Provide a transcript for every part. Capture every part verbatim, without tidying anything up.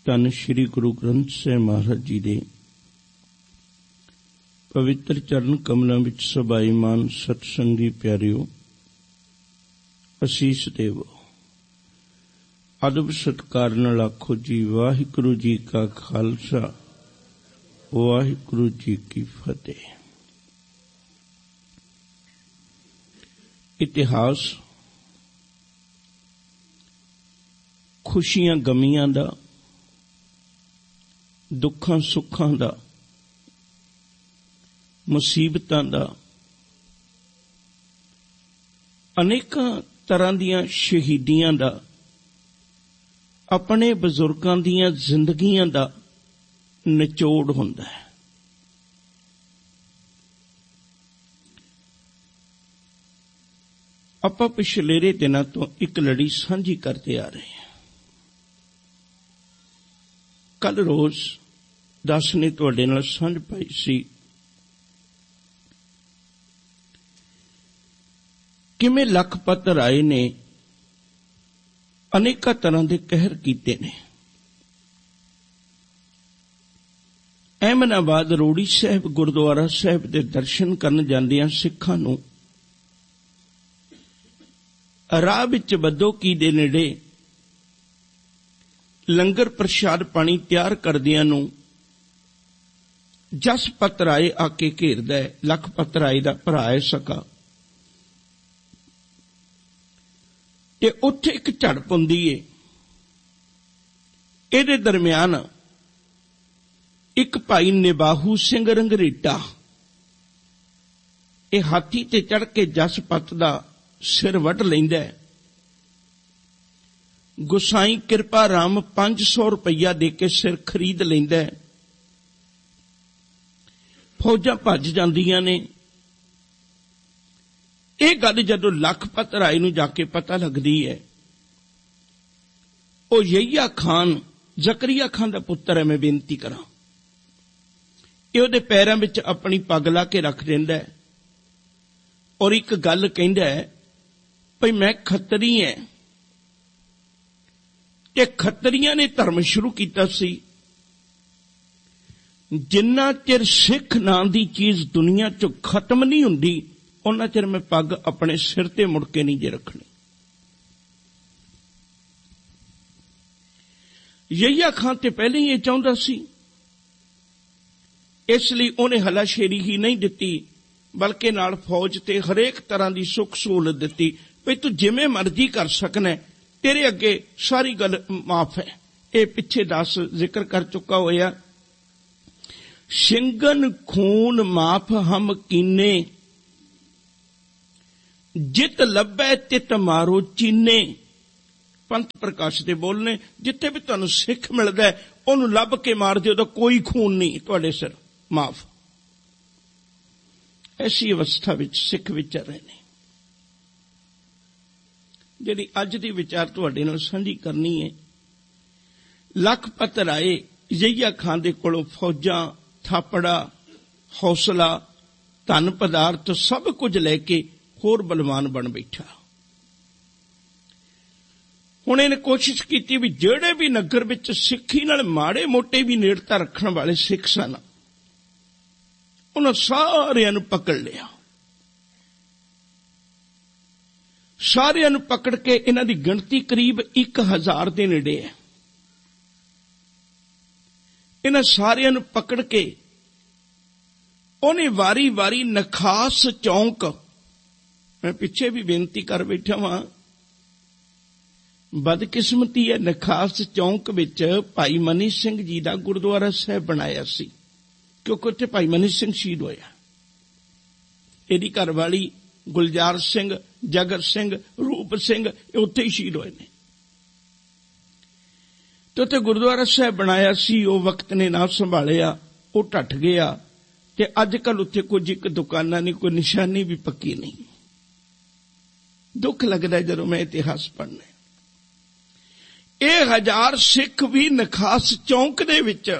ਧੰਨ ਸ਼੍ਰੀ ਗੁਰੂ ਗ੍ਰੰਥ ਸਾਹਿਬ ਮਹਾਰਾਜ ਜੀ ਦੇ ਪਵਿੱਤਰ ਚਰਨ ਕਮਲਾਂ ਵਿੱਚ ਸਭਾਈਮਾਨ ਸਤਸੰਗੀ ਪਿਆਰਿਓ, ਅਸੀਸ ਦੇਵੋ। ਅਦਬ ਸਤਿਕਾਰ ਨਾਲ ਆਖੋ ਜੀ ਵਾਹਿਗੁਰੂ ਜੀ ਕਾ ਖਾਲਸਾ, ਵਾਹਿਗੁਰੂ ਜੀ ਕੀ ਫਤਿਹ। ਇਤਿਹਾਸ ਖੁਸ਼ੀਆਂ ਗਮੀਆਂ ਦਾ, ਦੁੱਖਾਂ ਸੁੱਖਾਂ ਦਾ, ਮੁਸੀਬਤਾਂ ਦਾ, ਅਨੇਕਾਂ ਤਰ੍ਹਾਂ ਦੀਆਂ ਸ਼ਹੀਦੀਆਂ ਦਾ, ਆਪਣੇ ਬਜ਼ੁਰਗਾਂ ਦੀਆਂ ਜ਼ਿੰਦਗੀਆਂ ਦਾ ਨਿਚੋੜ ਹੁੰਦਾ ਹੈ। ਆਪਾਂ ਪਿਛਲੇ ਦਿਨਾਂ ਤੋਂ ਇੱਕ ਲੜੀ ਸਾਂਝੀ ਕਰਦੇ ਆ ਰਹੇ ਹਾਂ। ਕੱਲ ਰੋਜ਼ ਦਸ ਨੇ ਤੁਹਾਡੇ ਨਾਲ ਸਾਂਝ ਪਾਈ ਸੀ ਕਿਵੇਂ ਲਖਪਤ ਰਾਏ ਨੇ ਅਨੇਕਾਂ ਤਰ੍ਹਾਂ ਦੇ ਕਹਿਰ ਕੀਤੇ ਨੇ। ਅਹਿਮਦਾਬਾਦ ਰੋੜੀ ਸਾਹਿਬ ਗੁਰਦੁਆਰਾ ਸਾਹਿਬ ਦੇ ਦਰਸ਼ਨ ਕਰਨ ਜਾਂਦਿਆਂ ਸਿੱਖਾਂ ਨੂੰ ਰਾਹ ਵਿੱਚ ਬੱਦੋਕੀ ਦੇ ਨੇੜੇ ਲੰਗਰ ਪ੍ਰਸ਼ਾਦ ਪਾਣੀ ਤਿਆਰ ਕਰਦਿਆਂ ਨੂੰ ਜਸਪਤ ਰਾਏ ਆ ਕੇ ਘੇਰਦਾ ਹੈ। ਲਖਪਤ ਰਾਏ ਦਾ ਭਰਾ ਹੈ ਸਕਾ, ਤੇ ਉੱਥੇ ਇੱਕ ਝੜਪ ਹੁੰਦੀ ਏ। ਇਹਦੇ ਦਰਮਿਆਨ ਇੱਕ ਭਾਈ ਨਿਬਾਹੂ ਸਿੰਘ ਰੰਗਰੇਟਾ ਇਹ ਹਾਥੀ ਤੇ ਚੜ੍ਹ ਕੇ ਜਸਪਤ ਦਾ ਸਿਰ ਵੱਢ ਲੈਂਦਾ ਹੈ। ਗੁਸਾਈ ਕਿਰਪਾ ਰਾਮ ਪੰਜ ਸੌ ਰੁਪਈਆ ਦੇ ਕੇ ਸਿਰ ਖਰੀਦ ਲੈਂਦਾ ਹੈ। ਫੌਜਾਂ ਭੱਜ ਜਾਂਦੀਆਂ ਨੇ। ਇਹ ਗੱਲ ਜਦੋਂ ਲਖਪਤ ਰਾਏ ਨੂੰ ਜਾ ਕੇ ਪਤਾ ਲੱਗਦੀ ਹੈ, ਉਹ ਯਹੀਆ ਖਾਨ, ਜ਼ਕਰੀਆ ਖਾਨ ਦਾ ਪੁੱਤਰ ਹੈ, ਮੈਂ ਬੇਨਤੀ ਕਰਾਂ, ਇਹ ਉਹਦੇ ਪੈਰਾਂ ਵਿੱਚ ਆਪਣੀ ਪੱਗ ਲਾ ਕੇ ਰੱਖ ਦਿੰਦਾ ਹੈ ਔਰ ਇੱਕ ਗੱਲ ਕਹਿੰਦਾ ਹੈ ਭਈ ਮੈਂ ਖੱਤਰੀ ਐ। ਤੇ ਖੱਤਰੀਆਂ ਨੇ ਧਰਮ ਸ਼ੁਰੂ ਕੀਤਾ ਸੀ, ਜਿੰਨਾ ਚਿਰ ਸਿੱਖ ਨਾਂ ਦੀ ਚੀਜ਼ ਦੁਨੀਆ ਚੋਂ ਖਤਮ ਨਹੀਂ ਹੁੰਦੀ ਉਹਨਾਂ ਚਿਰ ਮੈਂ ਪੱਗ ਆਪਣੇ ਸਿਰ ਤੇ ਮੁੜ ਕੇ ਨਹੀਂ ਜੇ ਰੱਖਣੀ। ਯਹੀਆ ਖਾਨ ਤੇ ਪਹਿਲੇ ਹੀ ਇਹ ਚਾਹੁੰਦਾ ਸੀ, ਇਸ ਲਈ ਉਹਨੇ ਹਲਾਸ਼ੇਰੀ ਹੀ ਨਹੀਂ ਦਿੱਤੀ, ਬਲਕਿ ਨਾਲ ਫੌਜ ਤੇ ਹਰੇਕ ਤਰ੍ਹਾਂ ਦੀ ਸੁੱਖ ਸਹੂਲਤ ਦਿੱਤੀ ਵੀ ਤੂੰ ਜਿਵੇਂ ਮਰਜ਼ੀ ਕਰ ਸਕਣਾ, ਤੇਰੇ ਅੱਗੇ ਸਾਰੀ ਗੱਲ ਮਾਫ ਹੈ। ਇਹ ਪਿੱਛੇ ਦਸ ਜ਼ਿਕਰ ਕਰ ਚੁੱਕਾ ਹੋਇਆ। ਸਿੰਘਨ ਖੂਨ ਮਾਫ ਹਮ ਕੀਨੇ, ਜਿਤ ਲੱਭੈ ਤਿਤ ਮਾਰੋ ਚੀਨੇ। ਪੰਥ ਪ੍ਰਕਾਸ਼ ਦੇ ਬੋਲਨੇ, ਜਿੱਥੇ ਵੀ ਤੁਹਾਨੂੰ ਸਿੱਖ ਮਿਲਦਾ ਉਹਨੂੰ ਲੱਭ ਕੇ ਮਾਰ ਦਿਓ ਤਾਂ ਕੋਈ ਖੂਨ ਨਹੀਂ ਤੁਹਾਡੇ ਸਿਰ ਮਾਫ। ਐਸੀ ਅਵਸਥਾ ਵਿੱਚ ਸਿੱਖ ਵਿਚਰ ਰਹੇ ਨੇ। ਜਿਹੜੀ ਅੱਜ ਦੀ ਵਿਚਾਰ ਤੁਹਾਡੇ ਨਾਲ ਸਾਂਝੀ ਕਰਨੀ ਹੈ, ਲਖਪਤ ਰਾਏ ਯਹੀਆ ਖਾਨ ਦੇ ਕੋਲੋਂ ਫੌਜਾਂ, ਥਾਪੜਾ, ਹੌਸਲਾ, ਧਨ ਪਦਾਰਥ ਸਭ ਕੁਝ ਲੈ ਕੇ ਹੋਰ ਬਲਵਾਨ ਬਣ ਬੈਠਾ। ਹੁਣ ਇਹਨੇ ਕੋਸ਼ਿਸ਼ ਕੀਤੀ ਵੀ ਜਿਹੜੇ ਵੀ ਨਗਰ ਵਿੱਚ ਸਿੱਖੀ ਨਾਲ ਮਾੜੇ ਮੋਟੇ ਵੀ ਨੇੜਤਾ ਰੱਖਣ ਵਾਲੇ ਸਿੱਖ ਸਨ, ਉਹਨਾਂ ਸਾਰਿਆਂ ਨੂੰ ਪਕੜ ਲਿਆ। ਸਾਰਿਆਂ ਨੂੰ ਪਕੜ ਕੇ ਇਹਨਾਂ ਦੀ ਗਿਣਤੀ ਕਰੀਬ ਇੱਕ ਹਜ਼ਾਰ ਦੇ ਨੇੜੇ ਹੈ। ਇਹਨਾਂ ਸਾਰਿਆਂ ਨੂੰ ਪਕੜ ਕੇ ਉਹਨੇ ਵਾਰੀ ਵਾਰੀ ਨਖਾਸ ਚੌਂਕ, ਮੈਂ ਪਿੱਛੇ ਵੀ ਬੇਨਤੀ ਕਰ ਬੈਠਾ ਵਾਂ, ਬਦਕਿਸਮਤੀ ਹੈ, ਨਖਾਸ ਚੌਂਕ ਵਿੱਚ ਭਾਈ ਮਨੀ ਸਿੰਘ ਜੀ ਦਾ ਗੁਰਦੁਆਰਾ ਸਾਹਿਬ ਬਣਾਇਆ ਸੀ, ਕਿਉਂਕਿ ਉੱਥੇ ਭਾਈ ਮਨੀ ਸਿੰਘ ਸ਼ਹੀਦ ਹੋਇਆ। ਇਹਦੀ ਘਰਵਾਲੀ ਗੁਲਜ਼ਾਰ ਸਿੰਘ, ਜਗਤ ਸਿੰਘ, ਰੂਪ ਸਿੰਘ ਇਹ ਉੱਥੇ ਹੀ ਸ਼ਹੀਦ ਹੋਏ ਨੇ। ਤੇ ਉੱਥੇ ਗੁਰਦੁਆਰਾ ਸਾਹਿਬ ਬਣਾਇਆ ਸੀ, ਉਹ ਵਕਤ ਨੇ ਨਾ ਸੰਭਾਲਿਆ, ਉਹ ਢੱਠ ਗਿਆ ਤੇ ਅੱਜ ਕੱਲ ਉੱਥੇ ਕੁਝ ਇੱਕ ਦੁਕਾਨਾਂ ਨਹੀਂ, ਕੋਈ ਨਿਸ਼ਾਨੀ ਵੀ ਪੱਕੀ ਨਹੀਂ। ਦੁੱਖ ਲੱਗਦਾ ਜਦੋਂ ਮੈਂ ਇਤਿਹਾਸ ਪੜ੍ਹਨਾ। ਇਹ ਹਜ਼ਾਰ ਸਿੱਖ ਵੀ ਨਖਾਸ ਚੌਂਕ ਦੇ ਵਿੱਚ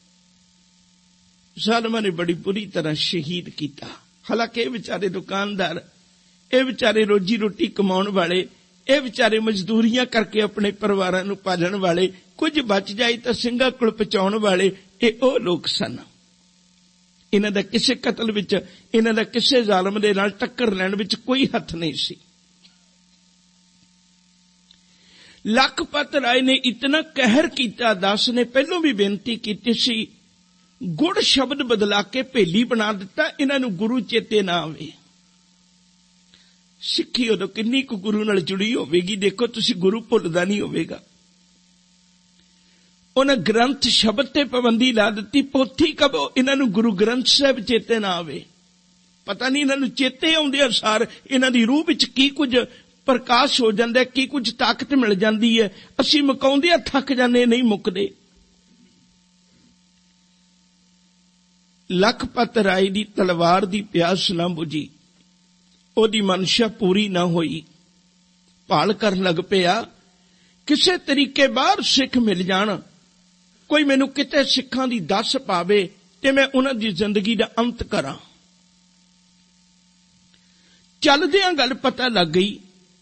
ਜ਼ਾਲਮਾਂ ਨੇ ਬੜੀ ਬੁਰੀ ਤਰ੍ਹਾਂ ਸ਼ਹੀਦ ਕੀਤਾ। ਹਾਲਾਂਕਿ ਇਹ ਵਿਚਾਰੇ ਦੁਕਾਨਦਾਰ, ਇਹ ਵਿਚਾਰੇ ਰੋਜੀ ਰੋਟੀ ਕਮਾਉਣ ਵਾਲੇ, ਇਹ ਵਿਚਾਰੇ ਮਜ਼ਦੂਰੀਆਂ ਕਰਕੇ ਆਪਣੇ ਪਰਿਵਾਰਾਂ ਨੂੰ ਪਾਲਣ ਵਾਲੇ, ਕੁਝ ਬਚ ਜਾਈ ਤਾਂ ਸਿੰਘਾਂ ਕੋਲ ਪਹੁੰਚਾਉਣ ਵਾਲੇ, ਇਹ ਉਹ ਲੋਕ ਸਨ। ਇਹਨਾਂ ਦਾ ਕਿਸੇ ਕਤਲ ਵਿੱਚ, ਇਹਨਾਂ ਦਾ ਕਿਸੇ ਜ਼ਾਲਮ ਦੇ ਨਾਲ ਟੱਕਰ ਲੈਣ ਵਿੱਚ ਕੋਈ ਹੱਥ ਨਹੀਂ ਸੀ। ਲਖਪਤ ਰਾਏ ਨੇ ਇਤਨਾ ਕਹਿਰ ਕੀਤਾ। ਦਾਸ ਨੇ ਪਹਿਲੋਂ ਵੀ ਬੇਨਤੀ ਕੀਤੀ ਸੀ, ਗੁੜ ਸ਼ਬਦ ਬਦਲਾ ਕੇ ਭੇਲੀ ਬਣਾ ਦਿੱਤਾ, ਇਹਨਾਂ ਨੂੰ ਗੁਰੂ ਚੇਤੇ ਨਾ ਆਵੇ। ਸਿੱਖੀ ਉਦੋਂ ਕਿੰਨੀ ਕੁ ਗੁਰੂ ਨਾਲ ਜੁੜੀ ਹੋਵੇਗੀ, ਦੇਖੋ ਤੁਸੀਂ, ਗੁਰੂ ਭੁੱਲਦਾ ਨਹੀਂ ਹੋਵੇਗਾ। ਉਹਨਾਂ ਗ੍ਰੰਥ ਸ਼ਬਦ ਤੇ ਪਾਬੰਦੀ ਲਾ ਦਿੱਤੀ, ਪੋਥੀ ਕਬੋ ਇਹਨਾਂ ਨੂੰ ਗੁਰੂ ਗ੍ਰੰਥ ਸਾਹਿਬ ਚੇਤੇ ਨਾ ਆਵੇ। ਪਤਾ ਨਹੀਂ ਇਹਨਾਂ ਨੂੰ ਚੇਤੇ ਆਉਂਦੇ ਅਨੁਸਾਰ ਇਹਨਾਂ ਦੀ ਰੂਹ ਵਿੱਚ ਕੀ ਕੁਝ ਪ੍ਰਕਾਸ਼ ਹੋ ਜਾਂਦਾ, ਕੀ ਕੁਝ ਤਾਕਤ ਮਿਲ ਜਾਂਦੀ ਹੈ। ਅਸੀਂ ਮੁਕਾਉਂਦੇ ਥੱਕ ਜਾਂਦੇ, ਨਹੀਂ ਮੁੱਕਦੇ। ਲਖਪਤ ਰਾਏ ਦੀ ਤਲਵਾਰ ਦੀ ਪਿਆਸ ਨਾ ਬੁਝੀ, ਉਹਦੀ ਮਨਸ਼ਾ ਪੂਰੀ ਨਾ ਹੋਈ। ਭਾਲ ਕਰਨ ਲੱਗ ਪਿਆ, ਕਿਸੇ ਤਰੀਕੇ ਬਾਹਰ ਸਿੱਖ ਮਿਲ ਜਾਣ, ਕੋਈ ਮੈਨੂੰ ਕਿਤੇ ਸਿੱਖਾਂ ਦੀ ਦੱਸ ਪਾਵੇ ਤੇ ਮੈਂ ਉਹਨਾਂ ਦੀ ਜ਼ਿੰਦਗੀ ਦਾ ਅੰਤ ਕਰਾਂ। ਚੱਲਦਿਆਂ ਗੱਲ ਪਤਾ ਲੱਗ ਗਈ।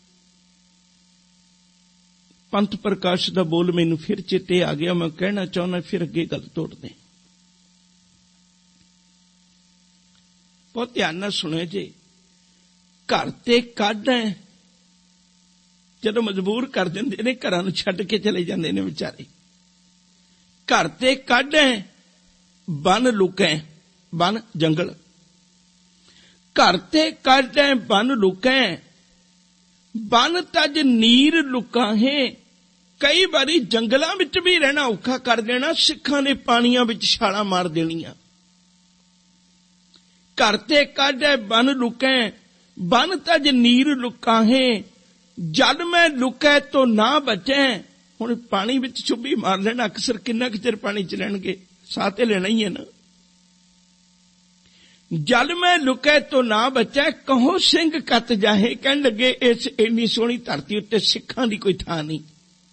ਪੰਥ ਪ੍ਰਕਾਸ਼ ਦਾ ਬੋਲ ਮੈਨੂੰ ਫਿਰ ਚੇਤੇ ਆ ਗਿਆ, ਮੈਂ ਕਹਿਣਾ ਚਾਹੁੰਦਾ, ਫਿਰ ਅੱਗੇ ਗੱਲ ਤੋੜਦੇ। ਬਹੁਤ ਧਿਆਨ ਨਾਲ ਸੁਣਿਓ ਜੀ। ਘਰ ਤੇ ਕੱਢ ਹੈ, ਜਦੋਂ ਮਜਬੂਰ ਕਰ ਦਿੰਦੇ ਨੇ, ਘਰਾਂ ਨੂੰ ਛੱਡ ਕੇ ਚਲੇ ਜਾਂਦੇ ਨੇ ਵਿਚਾਰੇ। ਘਰ ਤੇ ਕੱਢ ਹੈ, ਬਨ ਲੁਕੈ, ਬਨ ਜੰਗਲ। ਘਰ ਤੇ ਕੱਢ ਹੈ, ਬਨ ਲੁਕੈ, ਬਨ ਤਜ ਨੀਰ ਲੁਕਾਹੇ। ਕਈ ਵਾਰੀ ਜੰਗਲਾਂ ਵਿੱਚ ਵੀ ਰਹਿਣਾ ਔਖਾ ਕਰ ਦੇਣਾ, ਸਿੱਖਾਂ ਨੇ ਪਾਣੀਆਂ ਵਿੱਚ ਛਾਲਾਂ ਮਾਰ ਦੇਣੀਆਂ। ਘਰ ਤੇ ਕੱਢ ਹੈ, ਬਨ ਲੁਕੈ, ਬਨ ਤਜ ਨੀਰ ਲੁਕਾਹੇ, ਜਦ ਮੈਂ ਲੁਕੈ ਤੋ ਨਾ ਬਚੈ। ਹੁਣ ਪਾਣੀ ਵਿੱਚ ਚੁੱਭੀ ਮਾਰ ਲੈਣਾ, ਅਕਸਰ ਕਿੰਨਾ ਕੁ ਚਿਰ ਪਾਣੀ ਚ ਰਹਿਣਗੇ, ਸਾਹ ਤੇ ਲੈਣਾ ਹੀ ਹੈ ਨਾ। ਜਦ ਮੈਂ ਲੁਕੈ ਤੋ ਨਾ ਬਚੈ, ਕਹੋ ਸਿੰਘ ਕੱਤ ਜਾਹੇ। ਕਹਿਣ ਲੱਗੇ, ਇਸ ਇੰਨੀ ਸੋਹਣੀ ਧਰਤੀ ਉੱਤੇ ਸਿੱਖਾਂ ਦੀ ਕੋਈ ਥਾਂ ਨਹੀਂ।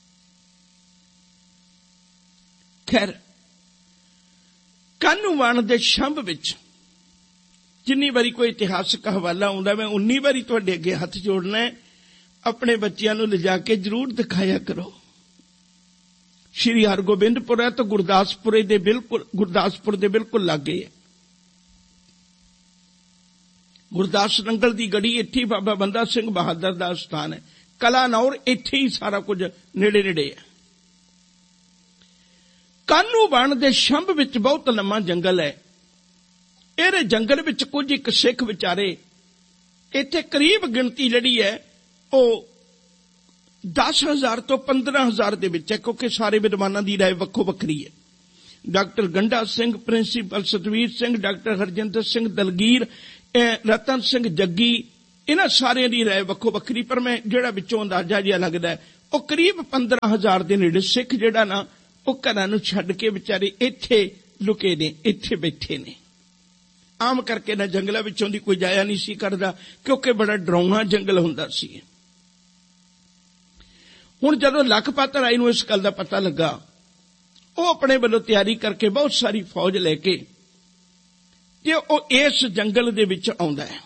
ਖੈਰ, ਕਾਹਨੂੰਵਾਨ ਦੇ ਛੰਭ ਵਿੱਚ ਜਿੰਨੀ ਵਾਰੀ ਕੋਈ ਇਤਿਹਾਸਕ ਹਵਾਲਾ ਆਉਂਦਾ, ਮੈਂ ਉਨੀ ਵਾਰੀ ਤੁਹਾਡੇ ਅੱਗੇ ਹੱਥ ਜੋੜਨਾ ਹੈ, ਆਪਣੇ ਬੱਚਿਆਂ ਨੂੰ ਲਿਜਾ ਕੇ ਜ਼ਰੂਰ ਦਿਖਾਇਆ ਕਰੋ। ਸ਼੍ਰੀ ਹਰਗੋਬਿੰਦਪੁਰ ਹੈ ਤਾਂ ਗੁਰਦਾਸਪੁਰੇ ਦੇ ਬਿਲਕੁਲ, ਗੁਰਦਾਸਪੁਰ ਦੇ ਬਿਲਕੁਲ ਲਾਗੇ ਹੈ। ਗੁਰਦਾਸ ਨੰਗਲ ਦੀ ਗੜੀ ਇੱਥੇ ਬਾਬਾ ਬੰਦਾ ਸਿੰਘ ਬਹਾਦਰ ਦਾ ਸਥਾਨ ਹੈ। ਕਲਾਨੌਰ ਇੱਥੇ ਹੀ ਸਾਰਾ ਕੁਝ ਨੇੜੇ ਨੇੜੇ ਹੈ। ਕਾਹਨੂੰਵਾਨ ਦੇ ਛੰਭ ਵਿੱਚ ਬਹੁਤ ਲੰਮਾ ਜੰਗਲ ਹੈ। ਇਹਦੇ ਜੰਗਲ ਵਿੱਚ ਕੁਝ ਇੱਕ ਸਿੱਖ ਵਿਚਾਰੇ, ਇੱਥੇ ਕਰੀਬ ਗਿਣਤੀ ਜਿਹੜੀ ਹੈ ਉਹ ਦਸ ਹਜ਼ਾਰ ਤੋਂ ਪੰਦਰਾਂ ਹਜ਼ਾਰ ਦੇ ਵਿੱਚ ਹੈ, ਕਿਉਂਕਿ ਸਾਰੇ ਵਿਦਵਾਨਾਂ ਦੀ ਰਾਏ ਵੱਖੋ ਵੱਖਰੀ ਹੈ। Doctor Ganda Singh, principal Satveer Singh, doctor Harjinder Singh Dilgeer, ਰਤਨ ਸਿੰਘ ਜੱਗੀ, ਇਹਨਾਂ ਸਾਰਿਆਂ ਦੀ ਰਾਏ ਵੱਖੋ ਵੱਖਰੀ, ਪਰ ਮੈਂ ਜਿਹੜਾ ਵਿੱਚੋਂ ਅੰਦਾਜ਼ਾ ਜਿਹਾ ਲੱਗਦਾ ਉਹ ਕਰੀਬ ਪੰਦਰਾਂ ਹਜ਼ਾਰ ਦੇ ਨੇੜੇ ਸਿੱਖ ਜਿਹੜਾ ਨਾ, ਉਹ ਘਰਾਂ ਨੂੰ ਛੱਡ ਕੇ ਵਿਚਾਰੇ ਇੱਥੇ ਲੁਕੇ ਨੇ, ਇੱਥੇ ਬੈਠੇ ਨੇ। ਆਮ ਕਰਕੇ ਨਾ ਜੰਗਲਾਂ ਵਿੱਚੋਂ ਦੀ ਕੋਈ ਜਾਇਆ ਨਹੀਂ ਸੀ ਕਰਦਾ, ਕਿਉਂਕਿ ਬੜਾ ਡਰਾਉਣਾ ਜੰਗਲ ਹੁੰਦਾ ਸੀ। ਹੁਣ ਜਦੋਂ ਲਖਪਤ ਰਾਏ ਨੂੰ ਇਸ ਗੱਲ ਦਾ ਪਤਾ ਲੱਗਾ, ਉਹ ਆਪਣੇ ਵੱਲੋਂ ਤਿਆਰੀ ਕਰਕੇ ਬਹੁਤ ਸਾਰੀ ਫੌਜ ਲੈ ਕੇ ਤੇ ਉਹ ਇਸ ਜੰਗਲ ਦੇ ਵਿੱਚ ਆਉਂਦਾ ਹੈ।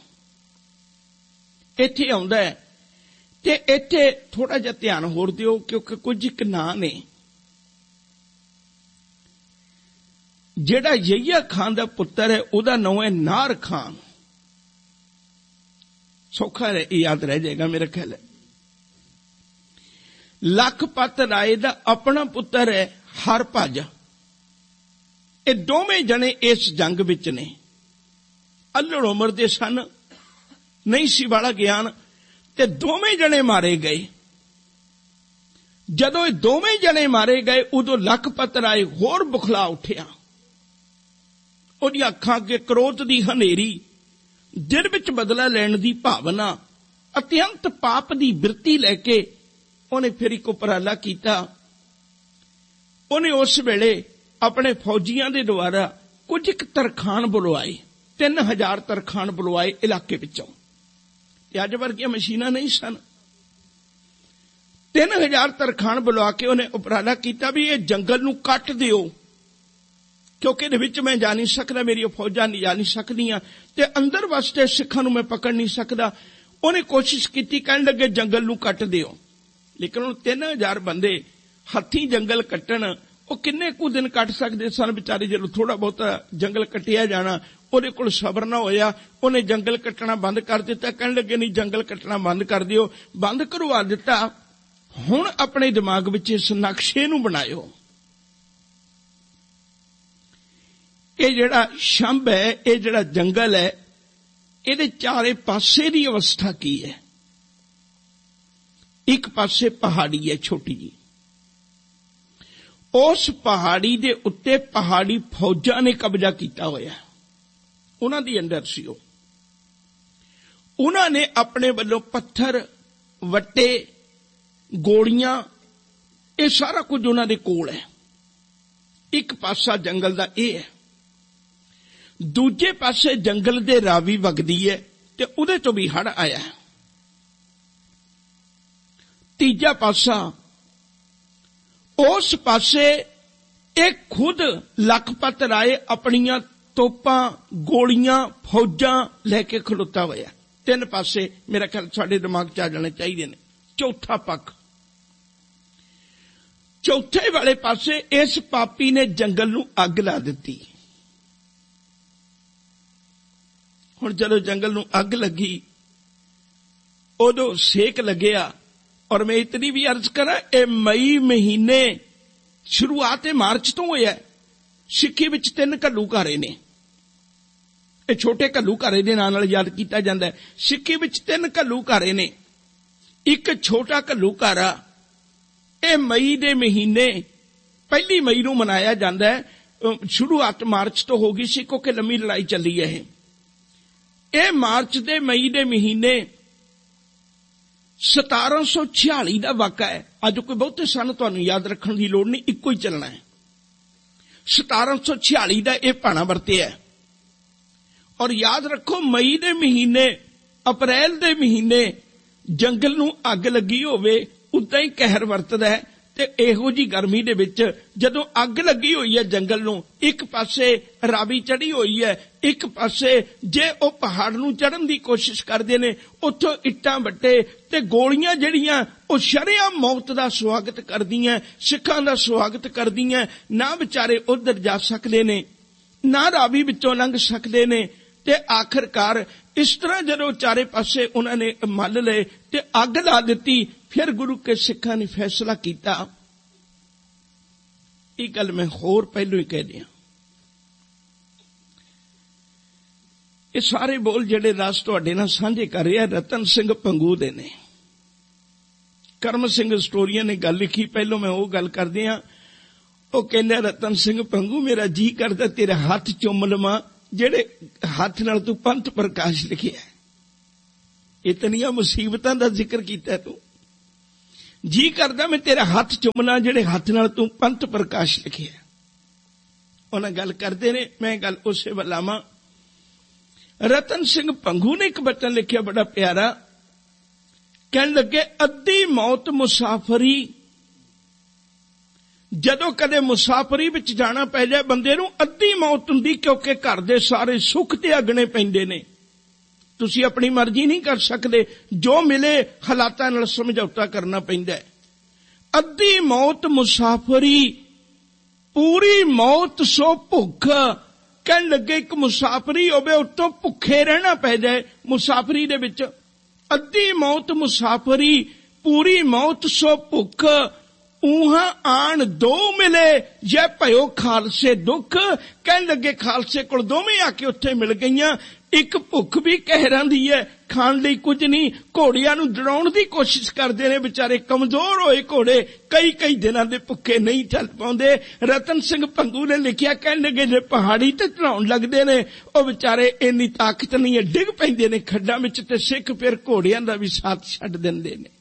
ਇੱਥੇ ਆਉਂਦਾ ਹੈ ਤੇ ਇੱਥੇ ਥੋੜਾ ਜਿਹਾ ਧਿਆਨ ਹੋਰ ਦਿਓ, ਕਿਉਂਕਿ ਕੁਝ ਇੱਕ ਨਾਂ ਨੇ। ਜਿਹੜਾ ਯਹੀਆ ਖਾਨ ਦਾ ਪੁੱਤਰ ਹੈ, ਉਹਦਾ ਨਾਮ ਹੈ ਨਾਰ ਖਾਨ। ਸੌਖਾ ਯਾਦ ਰਹਿ ਜਾਏਗਾ ਮੇਰਾ ਖਿਆਲ ਹੈ। ਲਖਪਤ ਰਾਏ ਦਾ ਆਪਣਾ ਪੁੱਤਰ ਹੈ ਹਰਭਜ। ਇਹ ਦੋਵੇਂ ਜਣੇ ਇਸ ਜੰਗ ਵਿੱਚ ਨੇ। ਅੱਲੜ ਉਮਰ ਦੇ ਸਨ, ਨਹੀਂ ਸੀ ਵਾਲਾ ਗਿਆਨ, ਤੇ ਦੋਵੇਂ ਜਣੇ ਮਾਰੇ ਗਏ। ਜਦੋਂ ਇਹ ਦੋਵੇਂ ਜਣੇ ਮਾਰੇ ਗਏ, ਉਦੋਂ ਲਖਪਤ ਰਾਏ ਹੋਰ ਬੁਖਲਾ ਉੱਠਿਆ। ਉਹਦੀਆਂ ਅੱਖਾਂ ਅੱਗੇ ਕ੍ਰੋਧ ਦੀ ਹਨੇਰੀ, ਦਿਲ ਵਿੱਚ ਬਦਲਾ ਲੈਣ ਦੀ ਭਾਵਨਾ, ਅਤਿਅੰਤ ਪਾਪ ਦੀ ਬਿਰਤੀ ਲੈ ਕੇ ਉਹਨੇ ਫਿਰ ਇੱਕ ਉਪਰਾਲਾ ਕੀਤਾ। ਉਹਨੇ ਉਸ ਵੇਲੇ ਆਪਣੇ ਫੌਜੀਆਂ ਦੇ ਦੁਆਰਾ ਕੁਝ ਇੱਕ ਤਰਖਾਣ ਬੁਲਵਾਏ, ਤਿੰਨ ਹਜ਼ਾਰ ਤਰਖਾਣ ਬੁਲਵਾਏ ਇਲਾਕੇ ਵਿੱਚੋਂ। ਤੇ ਅੱਜ ਵਰਗੀਆਂ ਮਸ਼ੀਨਾਂ ਨਹੀਂ ਸਨ। ਤਿੰਨ ਹਜ਼ਾਰ ਤਰਖਾਣ ਬੁਲਵਾ ਕੇ ਉਹਨੇ ਉਪਰਾਲਾ ਕੀਤਾ ਵੀ ਇਹ ਜੰਗਲ ਨੂੰ ਕੱਟ ਦਿਓ, ਕਿਉਂਕਿ ਇਹਦੇ ਵਿੱਚ ਮੈਂ ਜਾ ਨਹੀਂ ਸਕਦਾ, ਮੇਰੀਆਂ ਫੌਜਾਂ ਨਹੀਂ ਜਾ ਨਹੀਂ ਸਕਦੀਆਂ, ਤੇ ਅੰਦਰ ਵਾਸਤੇ ਸਿੱਖਾਂ ਨੂੰ ਮੈਂ ਪਕੜ ਨਹੀਂ ਸਕਦਾ। ਉਹਨੇ ਕੋਸ਼ਿਸ਼ ਕੀਤੀ, ਕਹਿਣ ਲੱਗੇ ਜੰਗਲ ਨੂੰ ਕੱਟ ਦਿਓ। ਲੇਕਿਨ ਹੁਣ ਤਿੰਨ ਹਜ਼ਾਰ ਬੰਦੇ ਹੱਥੀਂ ਜੰਗਲ ਕੱਟਣ, ਉਹ ਕਿੰਨੇ ਕੁ ਦਿਨ ਕੱਟ ਸਕਦੇ ਸਨ ਵਿਚਾਰੇ। ਜਦੋਂ ਥੋੜਾ ਬਹੁਤਾ ਜੰਗਲ ਕੱਟਿਆ ਜਾਣਾ, ਉਹਦੇ ਕੋਲ ਸਬਰ ਨਾ ਹੋਇਆ, ਉਹਨੇ ਜੰਗਲ ਕੱਟਣਾ ਬੰਦ ਕਰ ਦਿੱਤਾ। ਕਹਿਣ ਲੱਗੇ ਨਹੀਂ, ਜੰਗਲ ਕੱਟਣਾ ਬੰਦ ਕਰ ਦਿਓ। ਬੰਦ ਕਰਵਾ ਦਿੱਤਾ। ਹੁਣ ਆਪਣੇ ਦਿਮਾਗ ਵਿੱਚ ਇਸ ਨਕਸ਼ੇ ਨੂੰ ਬਣਾਇਓ। ਇਹ ਜਿਹੜਾ ਸ਼ੰਭ ਹੈ, ਇਹ ਜਿਹੜਾ ਜੰਗਲ ਹੈ, ਇਹਦੇ ਚਾਰੇ ਪਾਸੇ ਦੀ ਅਵਸਥਾ ਕੀ ਹੈ? ਇੱਕ ਪਾਸੇ ਪਹਾੜੀ ਹੈ ਛੋਟੀ ਜੀ, ਉਸ ਪਹਾੜੀ ਦੇ ਉੱਤੇ ਪਹਾੜੀ ਫੌਜਾਂ ਨੇ ਕਬਜ਼ਾ ਕੀਤਾ ਹੋਇਆ, ਉਹਨਾਂ ਦੀ ਅੰਦਰ ਸੀ ਉਹ। ਉਹਨਾਂ ਨੇ ਆਪਣੇ ਵੱਲੋਂ ਪੱਥਰ, ਵੱਟੇ, ਗੋਲੀਆਂ, ਇਹ ਸਾਰਾ ਕੁਝ ਉਹਨਾਂ ਦੇ ਕੋਲ ਹੈ। ਇੱਕ ਪਾਸਾ ਜੰਗਲ ਦਾ ਇਹ ਹੈ। ਦੂਜੇ ਪਾਸੇ ਜੰਗਲ ਦੇ ਰਾਵੀ ਵਗਦੀ ਹੈ ਤੇ ਉਹਦੇ ਤੋਂ ਵੀ ਹੜ੍ਹ ਆਇਆ। ਤੀਜਾ ਪਾਸਾ, ਉਸ ਪਾਸੇ ਇਹ ਖੁਦ ਲਖਪਤ ਰਾਏ ਆਪਣੀਆਂ ਤੋਪਾਂ, ਗੋਲੀਆਂ, ਫੌਜਾਂ ਲੈ ਕੇ ਖੜੋਤਾ ਹੋਇਆ। ਤਿੰਨ ਪਾਸੇ ਮੇਰਾ ਖਿਆਲ ਸਾਡੇ ਦਿਮਾਗ 'ਚ ਆ ਜਾਣੇ ਚਾਹੀਦੇ ਨੇ। ਚੌਥਾ ਪੱਖ, ਚੌਥੇ ਵਾਲੇ ਪਾਸੇ ਇਸ ਪਾਪੀ ਨੇ ਜੰਗਲ ਨੂੰ ਅੱਗ ਲਾ ਦਿੱਤੀ। ਹੁਣ ਜਦੋਂ ਜੰਗਲ ਨੂੰ ਅੱਗ ਲੱਗੀ, ਉਦੋਂ ਸੇਕ ਲੱਗਿਆ। ਔਰ ਮੈਂ ਇਤਨੀ ਵੀ ਅਰਜ਼ ਕਰਾਂ, ਇਹ ਮਈ ਮਹੀਨੇ ਸ਼ੁਰੂਆਤ ਮਾਰਚ ਤੋਂ ਹੋਇਆ। ਸਿੱਖੀ ਵਿੱਚ ਤਿੰਨ ਘੱਲੂਘਾਰੇ ਨੇ, ਇਹ ਛੋਟੇ ਘੱਲੂਘਾਰੇ ਦੇ ਨਾਂ ਨਾਲ ਯਾਦ ਕੀਤਾ ਜਾਂਦਾ ਹੈ। ਸਿੱਖੀ ਵਿੱਚ ਤਿੰਨ ਘੱਲੂਘਾਰੇ ਨੇ। ਇੱਕ ਛੋਟਾ ਘੱਲੂਘਾਰਾ ਇਹ ਮਈ ਦੇ ਮਹੀਨੇ ਪਹਿਲੀ ਮਈ ਨੂੰ ਮਨਾਇਆ ਜਾਂਦਾ ਹੈ। ਸ਼ੁਰੂਆਤ ਮਾਰਚ ਤੋਂ ਹੋ ਗਈ ਸੀ ਕਿਉਂਕਿ ਲੰਮੀ ਲੜਾਈ ਚੱਲੀ ਹੈ। ਇਹ ਮਾਰਚ ਦੇ ਮਈ ਦੇ ਮਹੀਨੇ ਸਤਾਰਾਂ ਸੌ ਛਿਆਲੀ ਦਾ ਵਾਕਾ ਹੈ। ਅੱਜ ਕੋਈ ਬਹੁਤੇ ਸਨ ਤੁਹਾਨੂੰ ਯਾਦ ਰੱਖਣ ਦੀ ਲੋੜ ਨਹੀਂ, ਇੱਕੋ ਹੀ ਚੱਲਣਾ ਹੈ। ਸਤਾਰਾਂ ਸੌ ਛਿਆਲੀ ਦਾ ਇਹ ਭਾਣਾ ਵਰਤਿਆ। ਔਰ ਯਾਦ ਰੱਖੋ, ਮਈ ਦੇ ਮਹੀਨੇ, ਅਪ੍ਰੈਲ ਦੇ ਮਹੀਨੇ ਜੰਗਲ ਨੂੰ ਅੱਗ ਲੱਗੀ ਹੋਵੇ, ਉਦਾਂ ਹੀ ਕਹਿਰ ਵਰਤਦਾ ਹੈ। ਤੇ ਇਹੋ ਜੀ ਗਰਮੀ ਦੇ ਵਿੱਚ ਜਦੋਂ ਅੱਗ ਲੱਗੀ ਹੋਈ ਹੈ ਜੰਗਲ ਨੂੰ, ਇੱਕ ਪਾਸੇ ਰਾਵੀ ਚੜੀ ਹੋਈ ਹੈ, ਇੱਕ ਪਾਸੇ ਜੇ ਉਹ ਪਹਾੜ ਨੂੰ ਚੜ੍ਹਨ ਦੀ ਕੋਸ਼ਿਸ਼ ਕਰਦੇ ਨੇ, ਉੱਥੋਂ ਇੱਟਾਂ ਵੱਟੇ ਤੇ ਗੋਲੀਆਂ ਜਿਹੜੀਆਂ ਉਹ ਸ਼ਰੇਆਮ ਮੌਤ ਦਾ ਸਵਾਗਤ ਕਰਦੀਆਂ, ਸਿੱਖਾਂ ਦਾ ਸਵਾਗਤ ਕਰਦੀਆਂ। ਨਾ ਵਿਚਾਰੇ ਉੱਧਰ ਜਾ ਸਕਦੇ ਨੇ, ਨਾ ਰਾਵੀ ਵਿੱਚੋਂ ਲੰਘ ਸਕਦੇ ਨੇ। ਤੇ ਆਖਰਕਾਰ ਇਸ ਤਰ੍ਹਾਂ ਜਦੋਂ ਚਾਰੇ ਪਾਸੇ ਉਹਨਾਂ ਨੇ ਮੱਲ ਲਏ ਤੇ ਅੱਗ ਲਾ ਦਿੱਤੀ। ਫਿਰ ਗੁਰੂ ਕੇ ਸਿੱਖਾਂ ਨੇ ਫੈਸਲਾ ਕੀਤਾ। ਇਹ ਗੱਲ ਮੈਂ ਹੋਰ ਪਹਿਲੋਂ ਹੀ ਕਹਿ ਦਿਆਂ, ਇਹ ਸਾਰੇ ਬੋਲ ਜਿਹੜੇ ਰਸ ਤੁਹਾਡੇ ਨਾਲ ਸਾਂਝੇ ਕਰ ਰਿਹਾ ਰਤਨ ਸਿੰਘ ਭੰਗੂ ਦੇ ਨੇ। ਕਰਮ ਸਿੰਘ ਸਟੋਰੀਆਂ ਨੇ ਗੱਲ ਲਿਖੀ, ਪਹਿਲੋਂ ਮੈਂ ਉਹ ਗੱਲ ਕਰਦੇ ਹਾਂ। ਉਹ ਕਹਿੰਦਾ, ਰਤਨ ਸਿੰਘ ਭੰਗੂ, ਮੇਰਾ ਜੀ ਕਰਦਾ ਤੇਰੇ ਹੱਥ ਚੁੰਮ ਲਵਾਂ ਜਿਹੜੇ ਹੱਥ ਨਾਲ ਤੂੰ ਪੰਥ ਪ੍ਰਕਾਸ਼ ਲਿਖਿਆ। ਇਤਨੀਆਂ ਮੁਸੀਬਤਾਂ ਦਾ ਜ਼ਿਕਰ ਕੀਤਾ ਤੂੰ, ਜੀ ਕਰਦਾ ਮੈਂ ਤੇਰਾ ਹੱਥ ਚੁੰਮਣਾ ਜਿਹੜੇ ਹੱਥ ਨਾਲ ਤੂੰ ਪੰਥ ਪ੍ਰਕਾਸ਼ ਲਿਖਿਆ। ਉਹਨਾਂ ਗੱਲ ਕਰਦੇ ਨੇ, ਮੈਂ ਗੱਲ ਉਸੇ ਵੱਲ ਆਵਾਂ। ਰਤਨ ਸਿੰਘ ਭੰਗੂ ਨੇ ਇੱਕ ਬਚਨ ਲਿਖਿਆ ਬੜਾ ਪਿਆਰਾ, ਕਹਿਣ ਲੱਗੇ, ਅੱਧੀ ਮੌਤ ਮੁਸਾਫਰੀ। ਜਦੋਂ ਕਦੇ ਮੁਸਾਫਰੀ ਵਿੱਚ ਜਾਣਾ ਪੈ ਜਾਏ ਬੰਦੇ ਨੂੰ, ਅੱਧੀ ਮੌਤ ਹੁੰਦੀ, ਕਿਉਂਕਿ ਘਰ ਦੇ ਸਾਰੇ ਸੁੱਖ ਤਿਆਗਣੇ ਪੈਂਦੇ ਨੇ। ਤੁਸੀਂ ਆਪਣੀ ਮਰਜ਼ੀ ਨਹੀਂ ਕਰ ਸਕਦੇ, ਜੋ ਮਿਲੇ ਹਾਲਾਤਾਂ ਨਾਲ ਸਮਝੌਤਾ ਕਰਨਾ ਪੈਂਦਾ ਹੈ। ਅੱਧੀ ਮੌਤ ਮੁਸਾਫਰੀ, ਪੂਰੀ ਮੌਤ ਸੋ ਭੁੱਖ। ਕਹਿਣ ਲੱਗੇ, ਇੱਕ ਮੁਸਾਫਰੀ ਹੋਵੇ, ਉੱਤੋਂ ਭੁੱਖੇ ਰਹਿਣਾ ਪੈ ਜਾਏ ਮੁਸਾਫਰੀ ਦੇ ਵਿੱਚ। ਅੱਧੀ ਮੌਤ ਮੁਸਾਫਰੀ, ਪੂਰੀ ਮੌਤ ਸੋ ਭੁੱਖ। ਊਹਾਂ ਆਣ ਦੋ ਮਿਲੇ, ਜੇ ਭਇਓ ਖਾਲਸੇ ਦੁੱਖ। ਕਹਿਣ ਲੱਗੇ, ਖਾਲਸੇ ਕੋਲ ਦੋਵੇਂ ਆ ਕੇ ਉੱਥੇ ਮਿਲ ਗਈਆਂ। ਇੱਕ ਭੁੱਖ ਵੀ ਕਹਿਰਾਂ ਦੀ ਹੈ, ਖਾਣ ਲਈ ਕੁਝ ਨਹੀਂ। ਘੋੜਿਆਂ ਨੂੰ ਡਰਾਉਣ ਦੀ ਕੋਸ਼ਿਸ਼ ਕਰਦੇ ਨੇ, ਵਿਚਾਰੇ ਕਮਜ਼ੋਰ ਹੋਏ ਘੋੜੇ ਕਈ ਕਈ ਦਿਨਾਂ ਦੇ ਭੁੱਖੇ ਨਹੀਂ ਚੱਲ ਪਾਉਂਦੇ। ਰਤਨ ਸਿੰਘ ਭੰਗੂ ਨੇ ਲਿਖਿਆ, ਕਹਿਣ ਲੱਗੇ, ਜੇ ਪਹਾੜੀ ਤੇ ਚੜਾਉਣ ਲੱਗਦੇ ਨੇ, ਉਹ ਵਿਚਾਰੇ ਇੰਨੀ ਤਾਕਤ ਨਹੀਂ ਹੈ, ਡਿੱਗ ਪੈਂਦੇ ਨੇ ਖੱਡਾਂ ਵਿੱਚ। ਤੇ ਸਿੱਖ ਫਿਰ ਘੋੜਿਆਂ ਦਾ ਵੀ ਸਾਥ ਛੱਡ ਦਿੰਦੇ ਨੇ।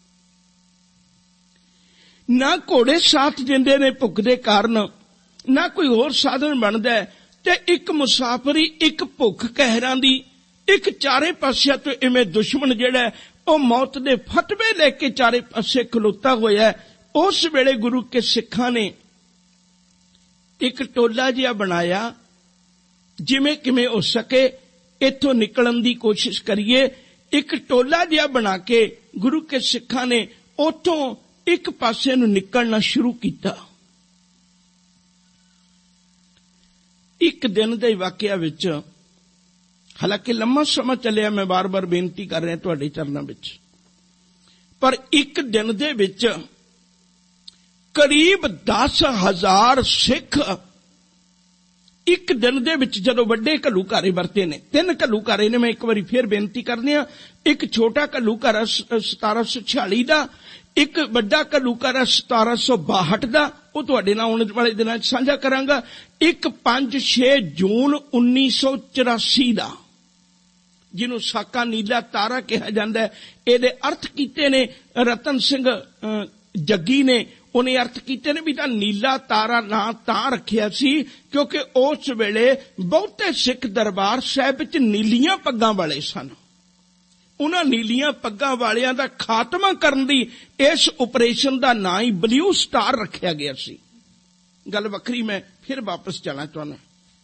ਨਾ ਘੋੜੇ ਸਾਥ ਦਿੰਦੇ ਨੇ ਭੁੱਖ ਦੇ ਕਾਰਨ, ਨਾ ਕੋਈ ਹੋਰ ਸਾਧਨ ਬਣਦਾ। ਤੇ ਇੱਕ ਮੁਸਾਫਰੀ, ਇੱਕ ਭੁੱਖ ਕਹਿਰਾਂ ਦੀ, ਇੱਕ ਚਾਰੇ ਪਾਸਿਆਂ ਤੋਂ ਇਵੇਂ ਦੁਸ਼ਮਣ ਜਿਹੜਾ ਉਹ ਮੌਤ ਦੇ ਫਤਵੇ ਲੈ ਕੇ ਚਾਰੇ ਪਾਸੇ ਖਲੋਤਾ ਹੋਇਆ। ਉਸ ਵੇਲੇ ਗੁਰੂ ਕੇ ਸਿੱਖਾਂ ਨੇ ਇੱਕ ਟੋਲਾ ਜਿਹਾ ਬਣਾਇਆ, ਜਿਵੇਂ ਕਿਵੇਂ ਹੋ ਸਕੇ ਇੱਥੋਂ ਨਿਕਲਣ ਦੀ ਕੋਸ਼ਿਸ਼ ਕਰੀਏ। ਇੱਕ ਟੋਲਾ ਜਿਹਾ ਬਣਾ ਕੇ ਗੁਰੂ ਕੇ ਸਿੱਖਾਂ ਨੇ ਉੱਥੋਂ ਇੱਕ ਪਾਸੇ ਨੂੰ ਨਿਕਲਣਾ ਸ਼ੁਰੂ ਕੀਤਾ। ਇੱਕ ਦਿਨ ਦੇ ਵਾਕਿਆ ਵਿੱਚ, ਹਾਲਾਂਕਿ ਲੰਮਾ ਸਮਾਂ ਚੱਲਿਆ, ਮੈਂ ਬਾਰ-ਬਾਰ ਬੇਨਤੀ ਕਰ ਰਿਹਾ ਤੁਹਾਡੇ ਚਰਨਾਂ ਵਿੱਚ, ਪਰ ਇੱਕ ਦਿਨ ਦੇ ਵਿੱਚ ਕਰੀਬ ਦਸ ਹਜ਼ਾਰ ਸਿੱਖ ਇੱਕ ਦਿਨ ਦੇ ਵਿੱਚ, ਜਦੋਂ ਵੱਡੇ ਘੱਲੂਘਾਰੇ ਵਰਤੇ ਨੇ, ਤਿੰਨ ਘੱਲੂਘਾਰੇ ਨੇ, ਮੈਂ ਇੱਕ ਵਾਰੀ ਫੇਰ ਬੇਨਤੀ ਕਰਨੀ ਆ, ਇੱਕ ਛੋਟਾ ਘੱਲੂਘਾਰਾ ਸਤਾਰਾਂ ਸੌ ਛਿਆਲੀ ਦਾ, ਇੱਕ ਵੱਡਾ ਘੱਲੂਘਾਰਾ ਸਤਾਰਾਂ ਸੌ ਬਾਹਠ ਦਾ, ਉਹ ਤੁਹਾਡੇ ਨਾਲ ਆਉਣ ਵਾਲੇ ਦਿਨਾਂ 'ਚ ਸਾਂਝਾ ਕਰਾਂਗਾ, ਇੱਕ ਪੰਜ ਛੇ ਜੂਨ ਉੱਨੀ ਸੌ ਚੁਰਾਸੀ ਦਾ, ਜਿਹਨੂੰ ਸਾਕਾ ਨੀਲਾ ਤਾਰਾ ਕਿਹਾ ਜਾਂਦਾ ਹੈ। ਇਹਦੇ ਅਰਥ ਕੀਤੇ ਨੇ ਰਤਨ ਸਿੰਘ ਜੱਗੀ ਨੇ, ਉਹਨੇ ਅਰਥ ਕੀਤੇ ਨੇ ਵੀ ਤਾਂ ਨੀਲਾ ਤਾਰਾ ਨਾਂ ਤਾਂ ਰੱਖਿਆ ਸੀ ਕਿਉਂਕਿ ਉਸ ਵੇਲੇ ਬਹੁਤੇ ਸਿੱਖ ਦਰਬਾਰ ਸਾਹਿਬ ਵਿੱਚ ਨੀਲੀਆਂ ਪੱਗਾਂ ਵਾਲੇ ਸਨ। ਉਹਨਾਂ ਨੀਲੀਆਂ ਪੱਗਾਂ ਵਾਲਿਆਂ ਦਾ ਖਾਤਮਾ ਕਰਨ ਦੀ ਇਸ ਆਪਰੇਸ਼ਨ ਦਾ ਨਾਂ ਹੀ ਬਲੂ ਸਟਾਰ ਰੱਖਿਆ ਗਿਆ ਸੀ। ਗੱਲ ਵੱਖਰੀ, ਮੈਂ ਫਿਰ ਵਾਪਸ ਜਾਣਾ ਚਾਹੁੰਦਾ।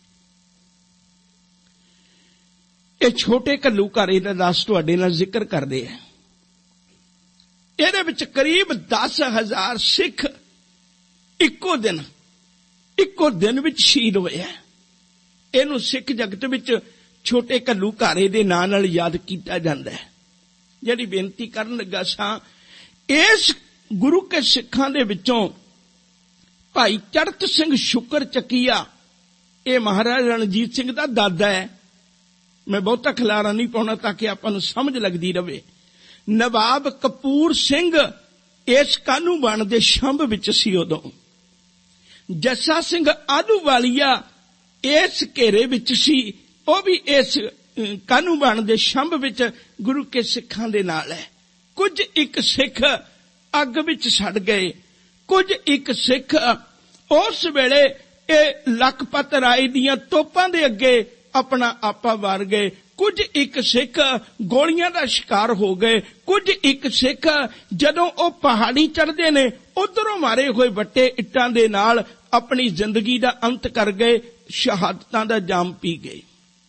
ਇਹ ਛੋਟੇ ਘੱਲੂਘਾਰੇ ਦਾ ਦਾਸ ਤੁਹਾਡੇ ਨਾਲ ਜ਼ਿਕਰ ਕਰਦੇ ਆ। ਇਹਦੇ ਵਿੱਚ ਕਰੀਬ ਦਸ ਹਜ਼ਾਰ ਸਿੱਖ ਇੱਕੋ ਦਿਨ ਇੱਕੋ ਦਿਨ ਵਿੱਚ ਸ਼ਹੀਦ ਹੋਏ। ਇਹਨੂੰ ਸਿੱਖ ਜਗਤ ਵਿੱਚ ਛੋਟੇ ਘੱਲੂਘਾਰੇ ਦੇ ਨਾਂ ਨਾਲ ਯਾਦ ਕੀਤਾ ਜਾਂਦਾ ਹੈ। ਜਿਹੜੀ ਬੇਨਤੀ ਕਰਨ ਲੱਗਾ ਸਾਂ, ਇਸ ਗੁਰੂ ਕੇ ਸਿੱਖਾਂ ਦੇ ਵਿੱਚੋਂ ਭਾਈ ਚੜਤ ਸਿੰਘ ਸ਼ੁਕਰ ਚੱਕੀਆ, ਇਹ ਮਹਾਰਾਜਾ ਰਣਜੀਤ ਸਿੰਘ ਦਾ ਦਾਦਾ ਹੈ। ਮੈਂ ਬਹੁਤਾ ਖਿਲਾਰਾ ਨਹੀਂ ਪਾਉਣਾ ਤਾਂ ਕਿ ਆਪਾਂ ਨੂੰ ਸਮਝ ਲੱਗਦੀ ਰਹੇ। ਨਵਾਬ ਕਪੂਰ ਸਿੰਘ ਇਸ ਕਾਹਨੂੰਵਾਨ ਦੇ ਸ਼ੰਭ ਵਿੱਚ ਸੀ ਉਦੋਂ। ਜੱਸਾ ਸਿੰਘ ਆਹਲੂਵਾਲੀਆ ਇਸ ਘੇਰੇ ਵਿੱਚ ਸੀ, ਉਹ ਵੀ ਇਸ ਕਾਹਨੂੰਵਾਨ ਦੇ ਸ਼ੰਭ ਵਿੱਚ ਗੁਰੂ ਕੇ ਸਿੱਖਾਂ ਦੇ ਨਾਲ ਹੈ। ਕੁਝ ਇੱਕ ਸਿੱਖ ਅੱਗ ਵਿੱਚ ਸੜ ਗਏ, ਕੁਝ ਇੱਕ ਸਿੱਖ ਉਸ ਵੇਲੇ ਇਹ ਲਖਪਤ ਰਾਏ ਦੀਆਂ ਤੋਪਾਂ ਦੇ ਅੱਗੇ ਆਪਣਾ ਆਪਾ ਵਾਰ ਗਏ, ਕੁਝ ਇੱਕ ਸਿੱਖ ਗੋਲੀਆਂ ਦਾ ਸ਼ਿਕਾਰ ਹੋ ਗਏ, ਕੁਝ ਇੱਕ ਸਿੱਖ ਜਦੋਂ ਉਹ ਪਹਾੜੀ ਚੜ੍ਹਦੇ ਨੇ ਉਧਰੋਂ ਮਾਰੇ ਹੋਏ ਵੱਟੇ ਇੱਟਾਂ ਦੇ ਨਾਲ ਆਪਣੀ ਜ਼ਿੰਦਗੀ ਦਾ ਅੰਤ ਕਰ ਗਏ, ਸ਼ਹਾਦਤਾਂ ਦਾ ਜਾਮ ਪੀ ਗਏ।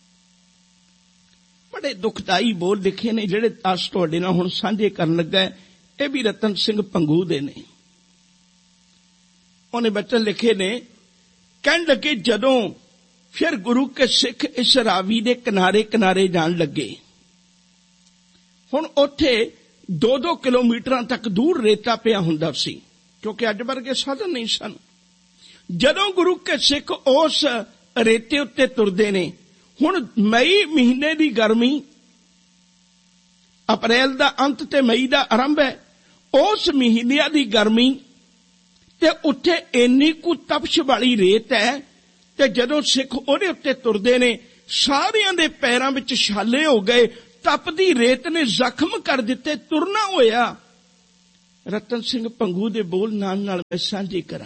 ਬੜੇ ਦੁਖਦਾਈ ਬੋਲ ਲਿਖੇ ਨੇ ਜਿਹੜੇ ਅੱਜ ਤੁਹਾਡੇ ਨਾਲ ਹੁਣ ਸਾਂਝੇ ਕਰਨ ਲੱਗਾ। ਇਹ ਵੀ ਰਤਨ ਸਿੰਘ ਭੰਗੂ ਦੇ ਨੇ। ਉਹਨੇ ਬਚਨ ਲਿਖੇ ਨੇ, ਕਹਿਣ ਲੱਗੇ ਜਦੋਂ ਫਿਰ ਗੁਰੂ ਕੇ ਸਿੱਖ ਇਸ ਰਾਵੀ ਦੇ ਕਿਨਾਰੇ ਕਿਨਾਰੇ ਜਾਣ ਲੱਗੇ। ਹੁਣ ਉੱਥੇ ਦੋ ਦੋ ਕਿਲੋਮੀਟਰਾਂ ਤੱਕ ਦੂਰ ਰੇਤਾ ਪਿਆ ਹੁੰਦਾ ਸੀ ਕਿਉਂਕਿ ਅੱਜ ਵਰਗੇ ਸਾਧਨ ਨਹੀਂ ਸਨ। ਜਦੋਂ ਗੁਰੂ ਕੇ ਸਿੱਖ ਉਸ ਰੇਤੇ ਉੱਤੇ ਤੁਰਦੇ ਨੇ, ਹੁਣ ਮਈ ਮਹੀਨੇ ਦੀ ਗਰਮੀ, ਅਪ੍ਰੈਲ ਦਾ ਅੰਤ ਤੇ ਮਈ ਦਾ ਆਰੰਭ ਹੈ, ਉਸ ਮਹੀਨਿਆਂ ਦੀ ਗਰਮੀ ਤੇ ਉੱਥੇ ਇੰਨੀ ਕੁ ਤਪਸ਼ ਵਾਲੀ ਰੇਤ ਹੈ ਤੇ ਜਦੋਂ ਸਿੱਖ ਉਹਦੇ ਉੱਤੇ ਤੁਰਦੇ ਨੇ ਸਾਰਿਆਂ ਦੇ ਪੈਰਾਂ ਵਿੱਚ ਛਾਲੇ ਹੋ ਗਏ, ਤਪਦੀ ਰੇਤ ਨੇ ਜ਼ਖਮ ਕਰ ਦਿੱਤੇ, ਤੁਰਨਾ ਹੋਇਆ। ਰਤਨ ਸਿੰਘ ਭੰਗੂ ਦੇ ਬੋਲ ਨਾਲ ਨਾਲ ਮੈਂ ਸਾਂਝੇ ਕਰਾਂ।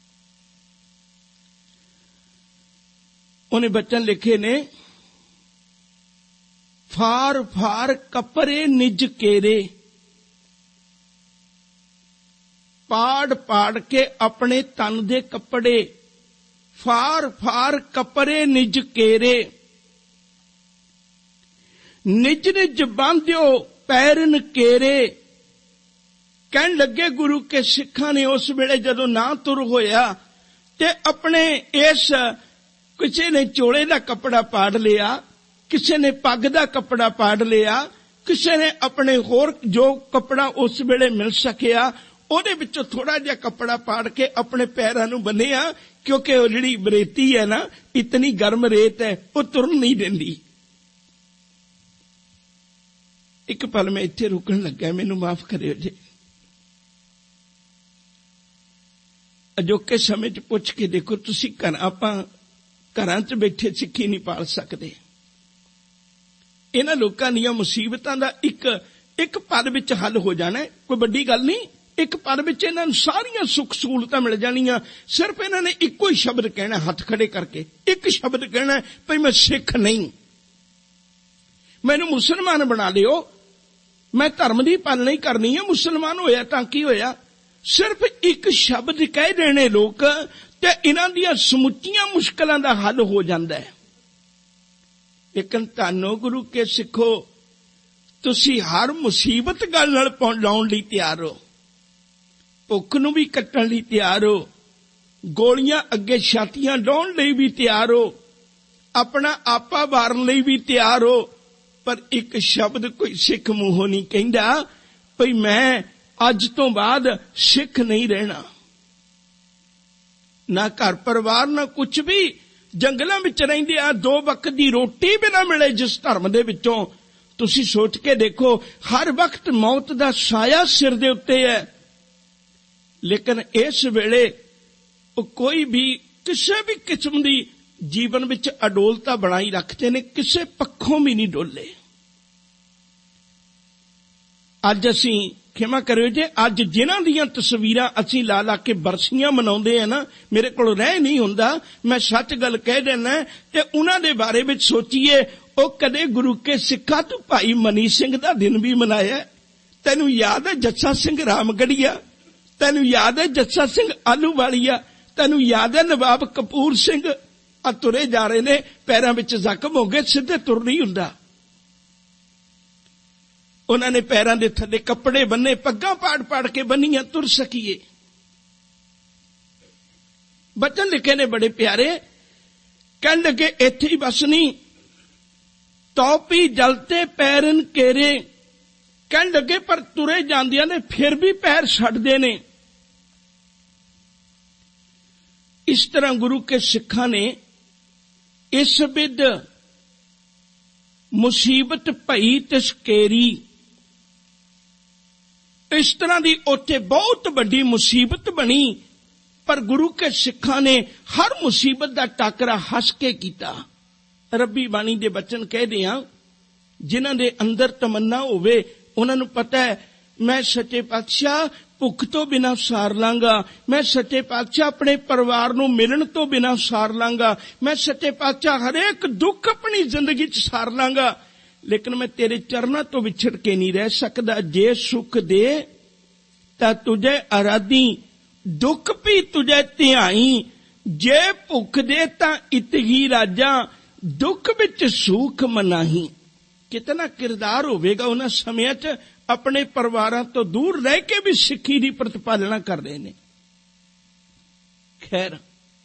ਉਹਨੇ ਬਚਨ ਲਿਖੇ ਨੇ, ਫਾਰ ਫਾਰ ਕੱਪੜੇ ਨਿਜ ਕੇਰੇ, ਪਾੜ ਪਾੜ ਕੇ ਆਪਣੇ ਤਨ ਦੇ ਕੱਪੜੇ, ਫਾਰ ਫਾਰ ਕੱਪੜੇ ਨਿਜ ਕੇਰੇ, ਨਿਜ ਨਿਜ ਬਾਂਧਿਓ ਪੈਰਨ ਕੇਰੇ। ਕਹਿਣ ਲੱਗੇ ਗੁਰੂ ਕੇ ਸਿੱਖਾਂ ਨੇ ਉਸ ਵੇਲੇ ਜਦੋਂ ਨਾ ਤੁਰ ਹੋਇਆ ਤੇ ਆਪਣੇ ਇਸ, ਕਿਸੇ ਨੇ ਚੋਲੇ ਦਾ ਕੱਪੜਾ ਪਾੜ ਲਿਆ, ਕਿਸੇ ਨੇ ਪੱਗ ਦਾ ਕੱਪੜਾ ਪਾੜ ਲਿਆ, ਕਿਸੇ ਨੇ ਆਪਣੇ ਹੋਰ ਜੋ ਕੱਪੜਾ ਉਸ ਵੇਲੇ ਮਿਲ ਸਕਿਆ ਉਹਦੇ ਵਿੱਚੋਂ ਥੋੜਾ ਜਿਹਾ ਕੱਪੜਾ ਪਾੜ ਕੇ ਆਪਣੇ ਪੈਰਾਂ ਨੂੰ ਬੰਨਿਆ, ਕਿਉਂਕਿ ਉਹ ਜਿਹੜੀ ਰੇਤੀ ਹੈ ਨਾ, ਇਤਨੀ ਗਰਮ ਰੇਤ ਹੈ, ਉਹ ਤੁਰਨ ਨਹੀਂ ਦਿੰਦੀ। ਇੱਕ ਪਲ ਮੈਂ ਇੱਥੇ ਰੁਕਣ ਲੱਗਾ, ਮੈਨੂੰ ਮਾਫ ਕਰਿਓ ਜੀ। ਅਜੋਕੇ ਸਮੇਂ 'ਚ ਪੁੱਛ ਕੇ ਦੇਖੋ ਤੁਸੀਂ, ਘਰ ਆਪਾਂ ਘਰਾਂ 'ਚ ਬੈਠੇ ਸਿੱਖੀ ਨਹੀਂ ਪਾਲ ਸਕਦੇ। ਇਹਨਾਂ ਲੋਕਾਂ ਦੀਆਂ ਮੁਸੀਬਤਾਂ ਦਾ ਇੱਕ ਇੱਕ ਪਲ ਵਿੱਚ ਹੱਲ ਹੋ ਜਾਣਾ, ਕੋਈ ਵੱਡੀ ਗੱਲ ਨਹੀਂ। ਇੱਕ ਪਲ ਵਿੱਚ ਇਹਨਾਂ ਨੂੰ ਸਾਰੀਆਂ ਸੁੱਖ ਸਹੂਲਤਾਂ ਮਿਲ ਜਾਣੀਆਂ। ਸਿਰਫ ਇਹਨਾਂ ਨੇ ਇੱਕੋ ਹੀ ਸ਼ਬਦ ਕਹਿਣਾ, ਹੱਥ ਖੜੇ ਕਰਕੇ ਇੱਕ ਸ਼ਬਦ ਕਹਿਣਾ, ਭਈ ਮੈਂ ਸਿੱਖ ਨਹੀਂ, ਮੈਨੂੰ ਮੁਸਲਮਾਨ ਬਣਾ ਲਿਓ, ਮੈਂ ਧਰਮ ਦੀ ਪਾਲਣਾ ਹੀ ਕਰਨੀ ਹੈ। ਮੁਸਲਮਾਨ ਹੋਇਆ ਤਾਂ ਕੀ ਹੋਇਆ, ਸਿਰਫ ਇੱਕ ਸ਼ਬਦ ਕਹਿ ਦੇਣੇ ਲੋਕ ਤੇ ਇਹਨਾਂ ਦੀਆਂ ਸਮੁੱਚੀਆਂ ਮੁਸ਼ਕਲਾਂ ਦਾ ਹੱਲ ਹੋ ਜਾਂਦਾ ਹੈ। ਲੇਕਿਨ ਧੰਨੋ ਗੁਰੂ ਕੇ ਸਿੱਖੋ, ਤੁਸੀਂ ਹਰ ਮੁਸੀਬਤ ਗੱਲ ਨਾਲ ਲਾਉਣ ਲਈ ਤਿਆਰ ਹੋ, ਭੁੱਖ ਨੂੰ ਵੀ ਕੱਟਣ ਲਈ ਤਿਆਰ ਹੋ, ਗੋਲੀਆਂ ਅੱਗੇ ਛਾਤੀਆਂ ਡਾਉਣ ਲਈ ਵੀ ਤਿਆਰ ਹੋ, ਆਪਣਾ ਆਪਾ ਵਾਰਨ ਲਈ ਵੀ ਤਿਆਰ ਹੋ, ਪਰ ਇੱਕ ਸ਼ਬਦ ਕੋਈ ਸਿੱਖ ਮੂੰਹੋਂ ਨਹੀਂ ਕਹਿੰਦਾ ਭਈ ਮੈਂ ਅੱਜ ਤੋਂ ਬਾਅਦ ਸਿੱਖ ਨਹੀਂ ਰਹਿਣਾ। ਨਾ ਘਰ ਪਰਿਵਾਰ ਨਾ ਕੁਝ ਵੀ, ਜੰਗਲਾਂ ਵਿੱਚ ਰਹਿੰਦੇ ਆ, ਦੋ ਵਕਤ ਦੀ ਰੋਟੀ ਵੀ ਨਾ ਮਿਲੇ ਜਿਸ ਧਰਮ ਦੇ ਵਿੱਚੋਂ। ਤੁਸੀਂ ਸੋਚ ਕੇ ਦੇਖੋ, ਹਰ ਵਕਤ ਮੌਤ ਦਾ ਸਾਇਆ ਸਿਰ ਦੇ ਉੱਤੇ ਹੈ, ਲੇਕਿਨ ਇਸ ਵੇਲੇ ਉਹ ਕੋਈ ਵੀ ਕਿਸੇ ਵੀ ਕਿਸਮ ਦੀ ਜੀਵਨ ਵਿੱਚ ਅਡੋਲਤਾ ਬਣਾਈ ਰੱਖਦੇ ਨੇ, ਕਿਸੇ ਪੱਖੋਂ ਵੀ ਨਹੀਂ ਡੋਲੇ। ਅੱਜ ਅਸੀਂ ਖਿਮਾ ਕਰਿਓ ਜੇ ਅੱਜ ਜਿਨ੍ਹਾਂ ਦੀਆਂ ਤਸਵੀਰਾਂ ਅਸੀਂ ਲਾ ਲਾ ਕੇ ਬਰਸੀਆਂ ਮਨਾਉਂਦੇ ਆ ਨਾ, ਮੇਰੇ ਕੋਲ ਰਹਿ ਨਹੀਂ ਹੁੰਦਾ, ਮੈਂ ਸੱਚ ਗੱਲ ਕਹਿ ਦਿੰਦਾ, ਤੇ ਉਹਨਾਂ ਦੇ ਬਾਰੇ ਵਿੱਚ ਸੋਚੀਏ, ਉਹ ਕਦੇ ਗੁਰੂ ਕੇ ਸਿੱਖਾਂ ਤੂੰ ਭਾਈ ਮਨੀ ਸਿੰਘ ਦਾ ਦਿਨ ਵੀ ਮਨਾਇਆ? ਤੈਨੂੰ ਯਾਦ ਹੈ ਜੱਸਾ ਸਿੰਘ ਰਾਮਗੜੀਆ? ਤੈਨੂੰ ਯਾਦ ਹੈ ਜੱਸਾ ਸਿੰਘ ਆਲੂਵਾਲੀਆ? ਤੈਨੂੰ ਯਾਦ ਹੈ ਨਵਾਬ ਕਪੂਰ ਸਿੰਘ? ਆ ਤੁਰੇ ਜਾ ਰਹੇ ਨੇ, ਪੈਰਾਂ ਵਿੱਚ ਜ਼ਖਮ ਹੋ ਗਏ, ਸਿੱਧੇ ਤੁਰ ਨਹੀਂ ਹੁੰਦਾ। ਉਹਨਾਂ ਨੇ ਪੈਰਾਂ ਦੇ ਥੱਲੇ ਕੱਪੜੇ ਬੰਨੇ, ਪੱਗਾਂ ਪਾੜ ਪਾੜ ਕੇ ਬੰਨੀਆਂ, ਤੁਰ ਸਕੀਏ। ਬਚਨ ਲਿਖੇ ਨੇ ਬੜੇ ਪਿਆਰੇ, ਕਹਿਣ ਲੱਗੇ ਇੱਥੇ ਹੀ ਬਸ ਨਹੀਂ, ਤੌਪੀ ਜਲਤੇ ਪੈਰਨ ਕੇਰੇ। ਕਹਿਣ ਲੱਗੇ ਪਰ ਤੁਰੇ ਜਾਂਦਿਆਂ ਨੇ ਫਿਰ ਵੀ ਪੈਰ ਛੱਡਦੇ ਨੇ। ਇਸ ਤਰ੍ਹਾਂ ਗੁਰੂ ਕੇ ਸਿੱਖਾਂ ਨੇ ਇਸ ਵਿਦ ਮੁਸੀਬਤ ਭਈ ਤਿਸ ਕੇਰੀ, ਇਸ ਤਰ੍ਹਾਂ ਦੀ ਉੱਥੇ ਬਹੁਤ ਵੱਡੀ ਮੁਸੀਬਤ ਬਣੀ, ਪਰ ਗੁਰੂ ਕੇ ਸਿੱਖਾਂ ਨੇ ਹਰ ਮੁਸੀਬਤ ਦਾ ਟਾਕਰਾ ਹੱਸ ਕੇ ਕੀਤਾ। ਰੱਬੀ ਬਾਣੀ ਦੇ ਬਚਨ ਕਹਿਦੇ ਆ, ਜਿਨ੍ਹਾਂ ਦੇ ਅੰਦਰ ਤਮੰਨਾ ਹੋਵੇ ਉਹਨਾਂ ਨੂੰ ਪਤਾ ਹੈ ਮੈਂ ਸੱਚੇ ਪਾਤਸ਼ਾਹ ਭੁੱਖ ਤੋਂ ਬਿਨਾਂ ਸਾਰ ਲਾਂਗਾ, ਮੈਂ ਸੱਚੇ ਪਾਤਸ਼ਾਹ ਆਪਣੇ ਪਰਿਵਾਰ ਨੂੰ ਮਿਲਣ ਤੋਂ ਬਿਨਾਂ ਸਾਰ ਲਾਂਗਾ, ਮੈਂ ਸੱਚੇ ਪਾਤਸ਼ਾਹ ਹਰੇਕ ਦੁੱਖ ਆਪਣੀ ਜ਼ਿੰਦਗੀ 'ਚ ਸਾਰ ਲਾਂਗਾ, ਲੇਕਿਨ ਮੈਂ ਤੇਰੇ ਚਰਨਾਂ ਤੋਂ ਵਿਛੜ ਕੇ ਨਹੀਂ ਰਹਿ ਸਕਦਾ। ਜੇ ਸੁਖ ਦੇ ਤਾਂ ਤੁਝੇ ਅਰਾਧੀ, ਦੁੱਖ ਵੀ ਤੁਝੇ ਧਿਆਈ, ਜੇ ਭੁੱਖ ਦੇ ਤਾਂ ਇਤਹੀ ਰਾਜਾ, ਦੁੱਖ ਵਿੱਚ ਸੁਖ ਮਨਾਹੀ। ਕਿਤਨਾ ਕਿਰਦਾਰ ਹੋਵੇਗਾ ਉਹਨਾਂ ਸਮਿਆਂ 'ਚ, ਆਪਣੇ ਪਰਿਵਾਰਾਂ ਤੋਂ ਦੂਰ ਰਹਿ ਕੇ ਵੀ ਸਿੱਖੀ ਦੀ ਪ੍ਰਤੀਪਾਲਣਾ ਕਰ ਰਹੇ ਨੇ। ਖੈਰ,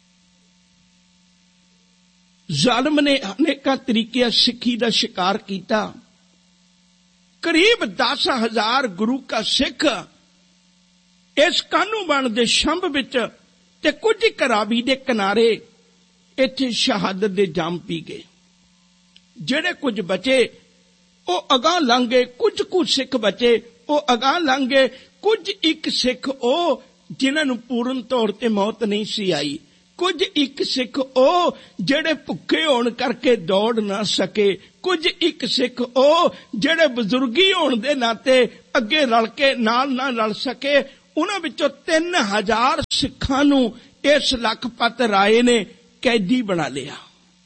ਜ਼ਾਲਮ ਨੇ ਅਨੇਕਾਂ ਤਰੀਕਿਆਂ ਸਿੱਖੀ ਦਾ ਸ਼ਿਕਾਰ ਕੀਤਾ। ਕਰੀਬ ਦਸ ਹਜ਼ਾਰ ਗੁਰੂ ਕਾ ਸਿੱਖ ਇਸ ਕਾਹਨੂੰਵਾਨ ਦੇ ਸ਼ੰਭ ਵਿੱਚ ਤੇ ਕੁਝ ਕਰਾਵੀ ਦੇ ਕਿਨਾਰੇ ਇੱਥੇ ਸ਼ਹਾਦਤ ਦੇ ਜਾਮ ਪੀ ਗਏ। ਜਿਹੜੇ ਕੁਝ ਬਚੇ ਉਹ ਅਗਾਂਹ ਲੰਘ ਗਏ, ਕੁਝ ਕੁ ਸਿੱਖ ਬਚੇ ਉਹ ਅਗਾਂਹ ਲੰਘ ਗਏ, ਕੁਝ ਇੱਕ ਸਿੱਖ ਉਹ ਜਿਨ੍ਹਾਂ ਨੂੰ ਪੂਰਨ ਤੌਰ ਤੇ ਮੌਤ ਨਹੀਂ ਸੀ ਆਈ, ਕੁਝ ਇੱਕ ਸਿੱਖ ਉਹ ਜਿਹੜੇ ਭੁੱਖੇ ਹੋਣ ਕਰਕੇ ਦੌੜ ਨਾ ਸਕੇ, ਕੁਝ ਇੱਕ ਸਿੱਖ ਉਹ ਜਿਹੜੇ ਬਜ਼ੁਰਗੀ ਹੋਣ ਦੇ ਨਾਤੇ ਅੱਗੇ ਰਲ ਕੇ ਨਾਲ ਨਾ ਰਲ ਸਕੇ। ਉਹਨਾਂ ਵਿੱਚੋਂ ਤਿੰਨ ਹਜ਼ਾਰ ਸਿੱਖਾਂ ਨੂੰ ਇਸ ਲਖਪਤ ਰਾਏ ਨੇ ਕੈਦੀ ਬਣਾ ਲਿਆ।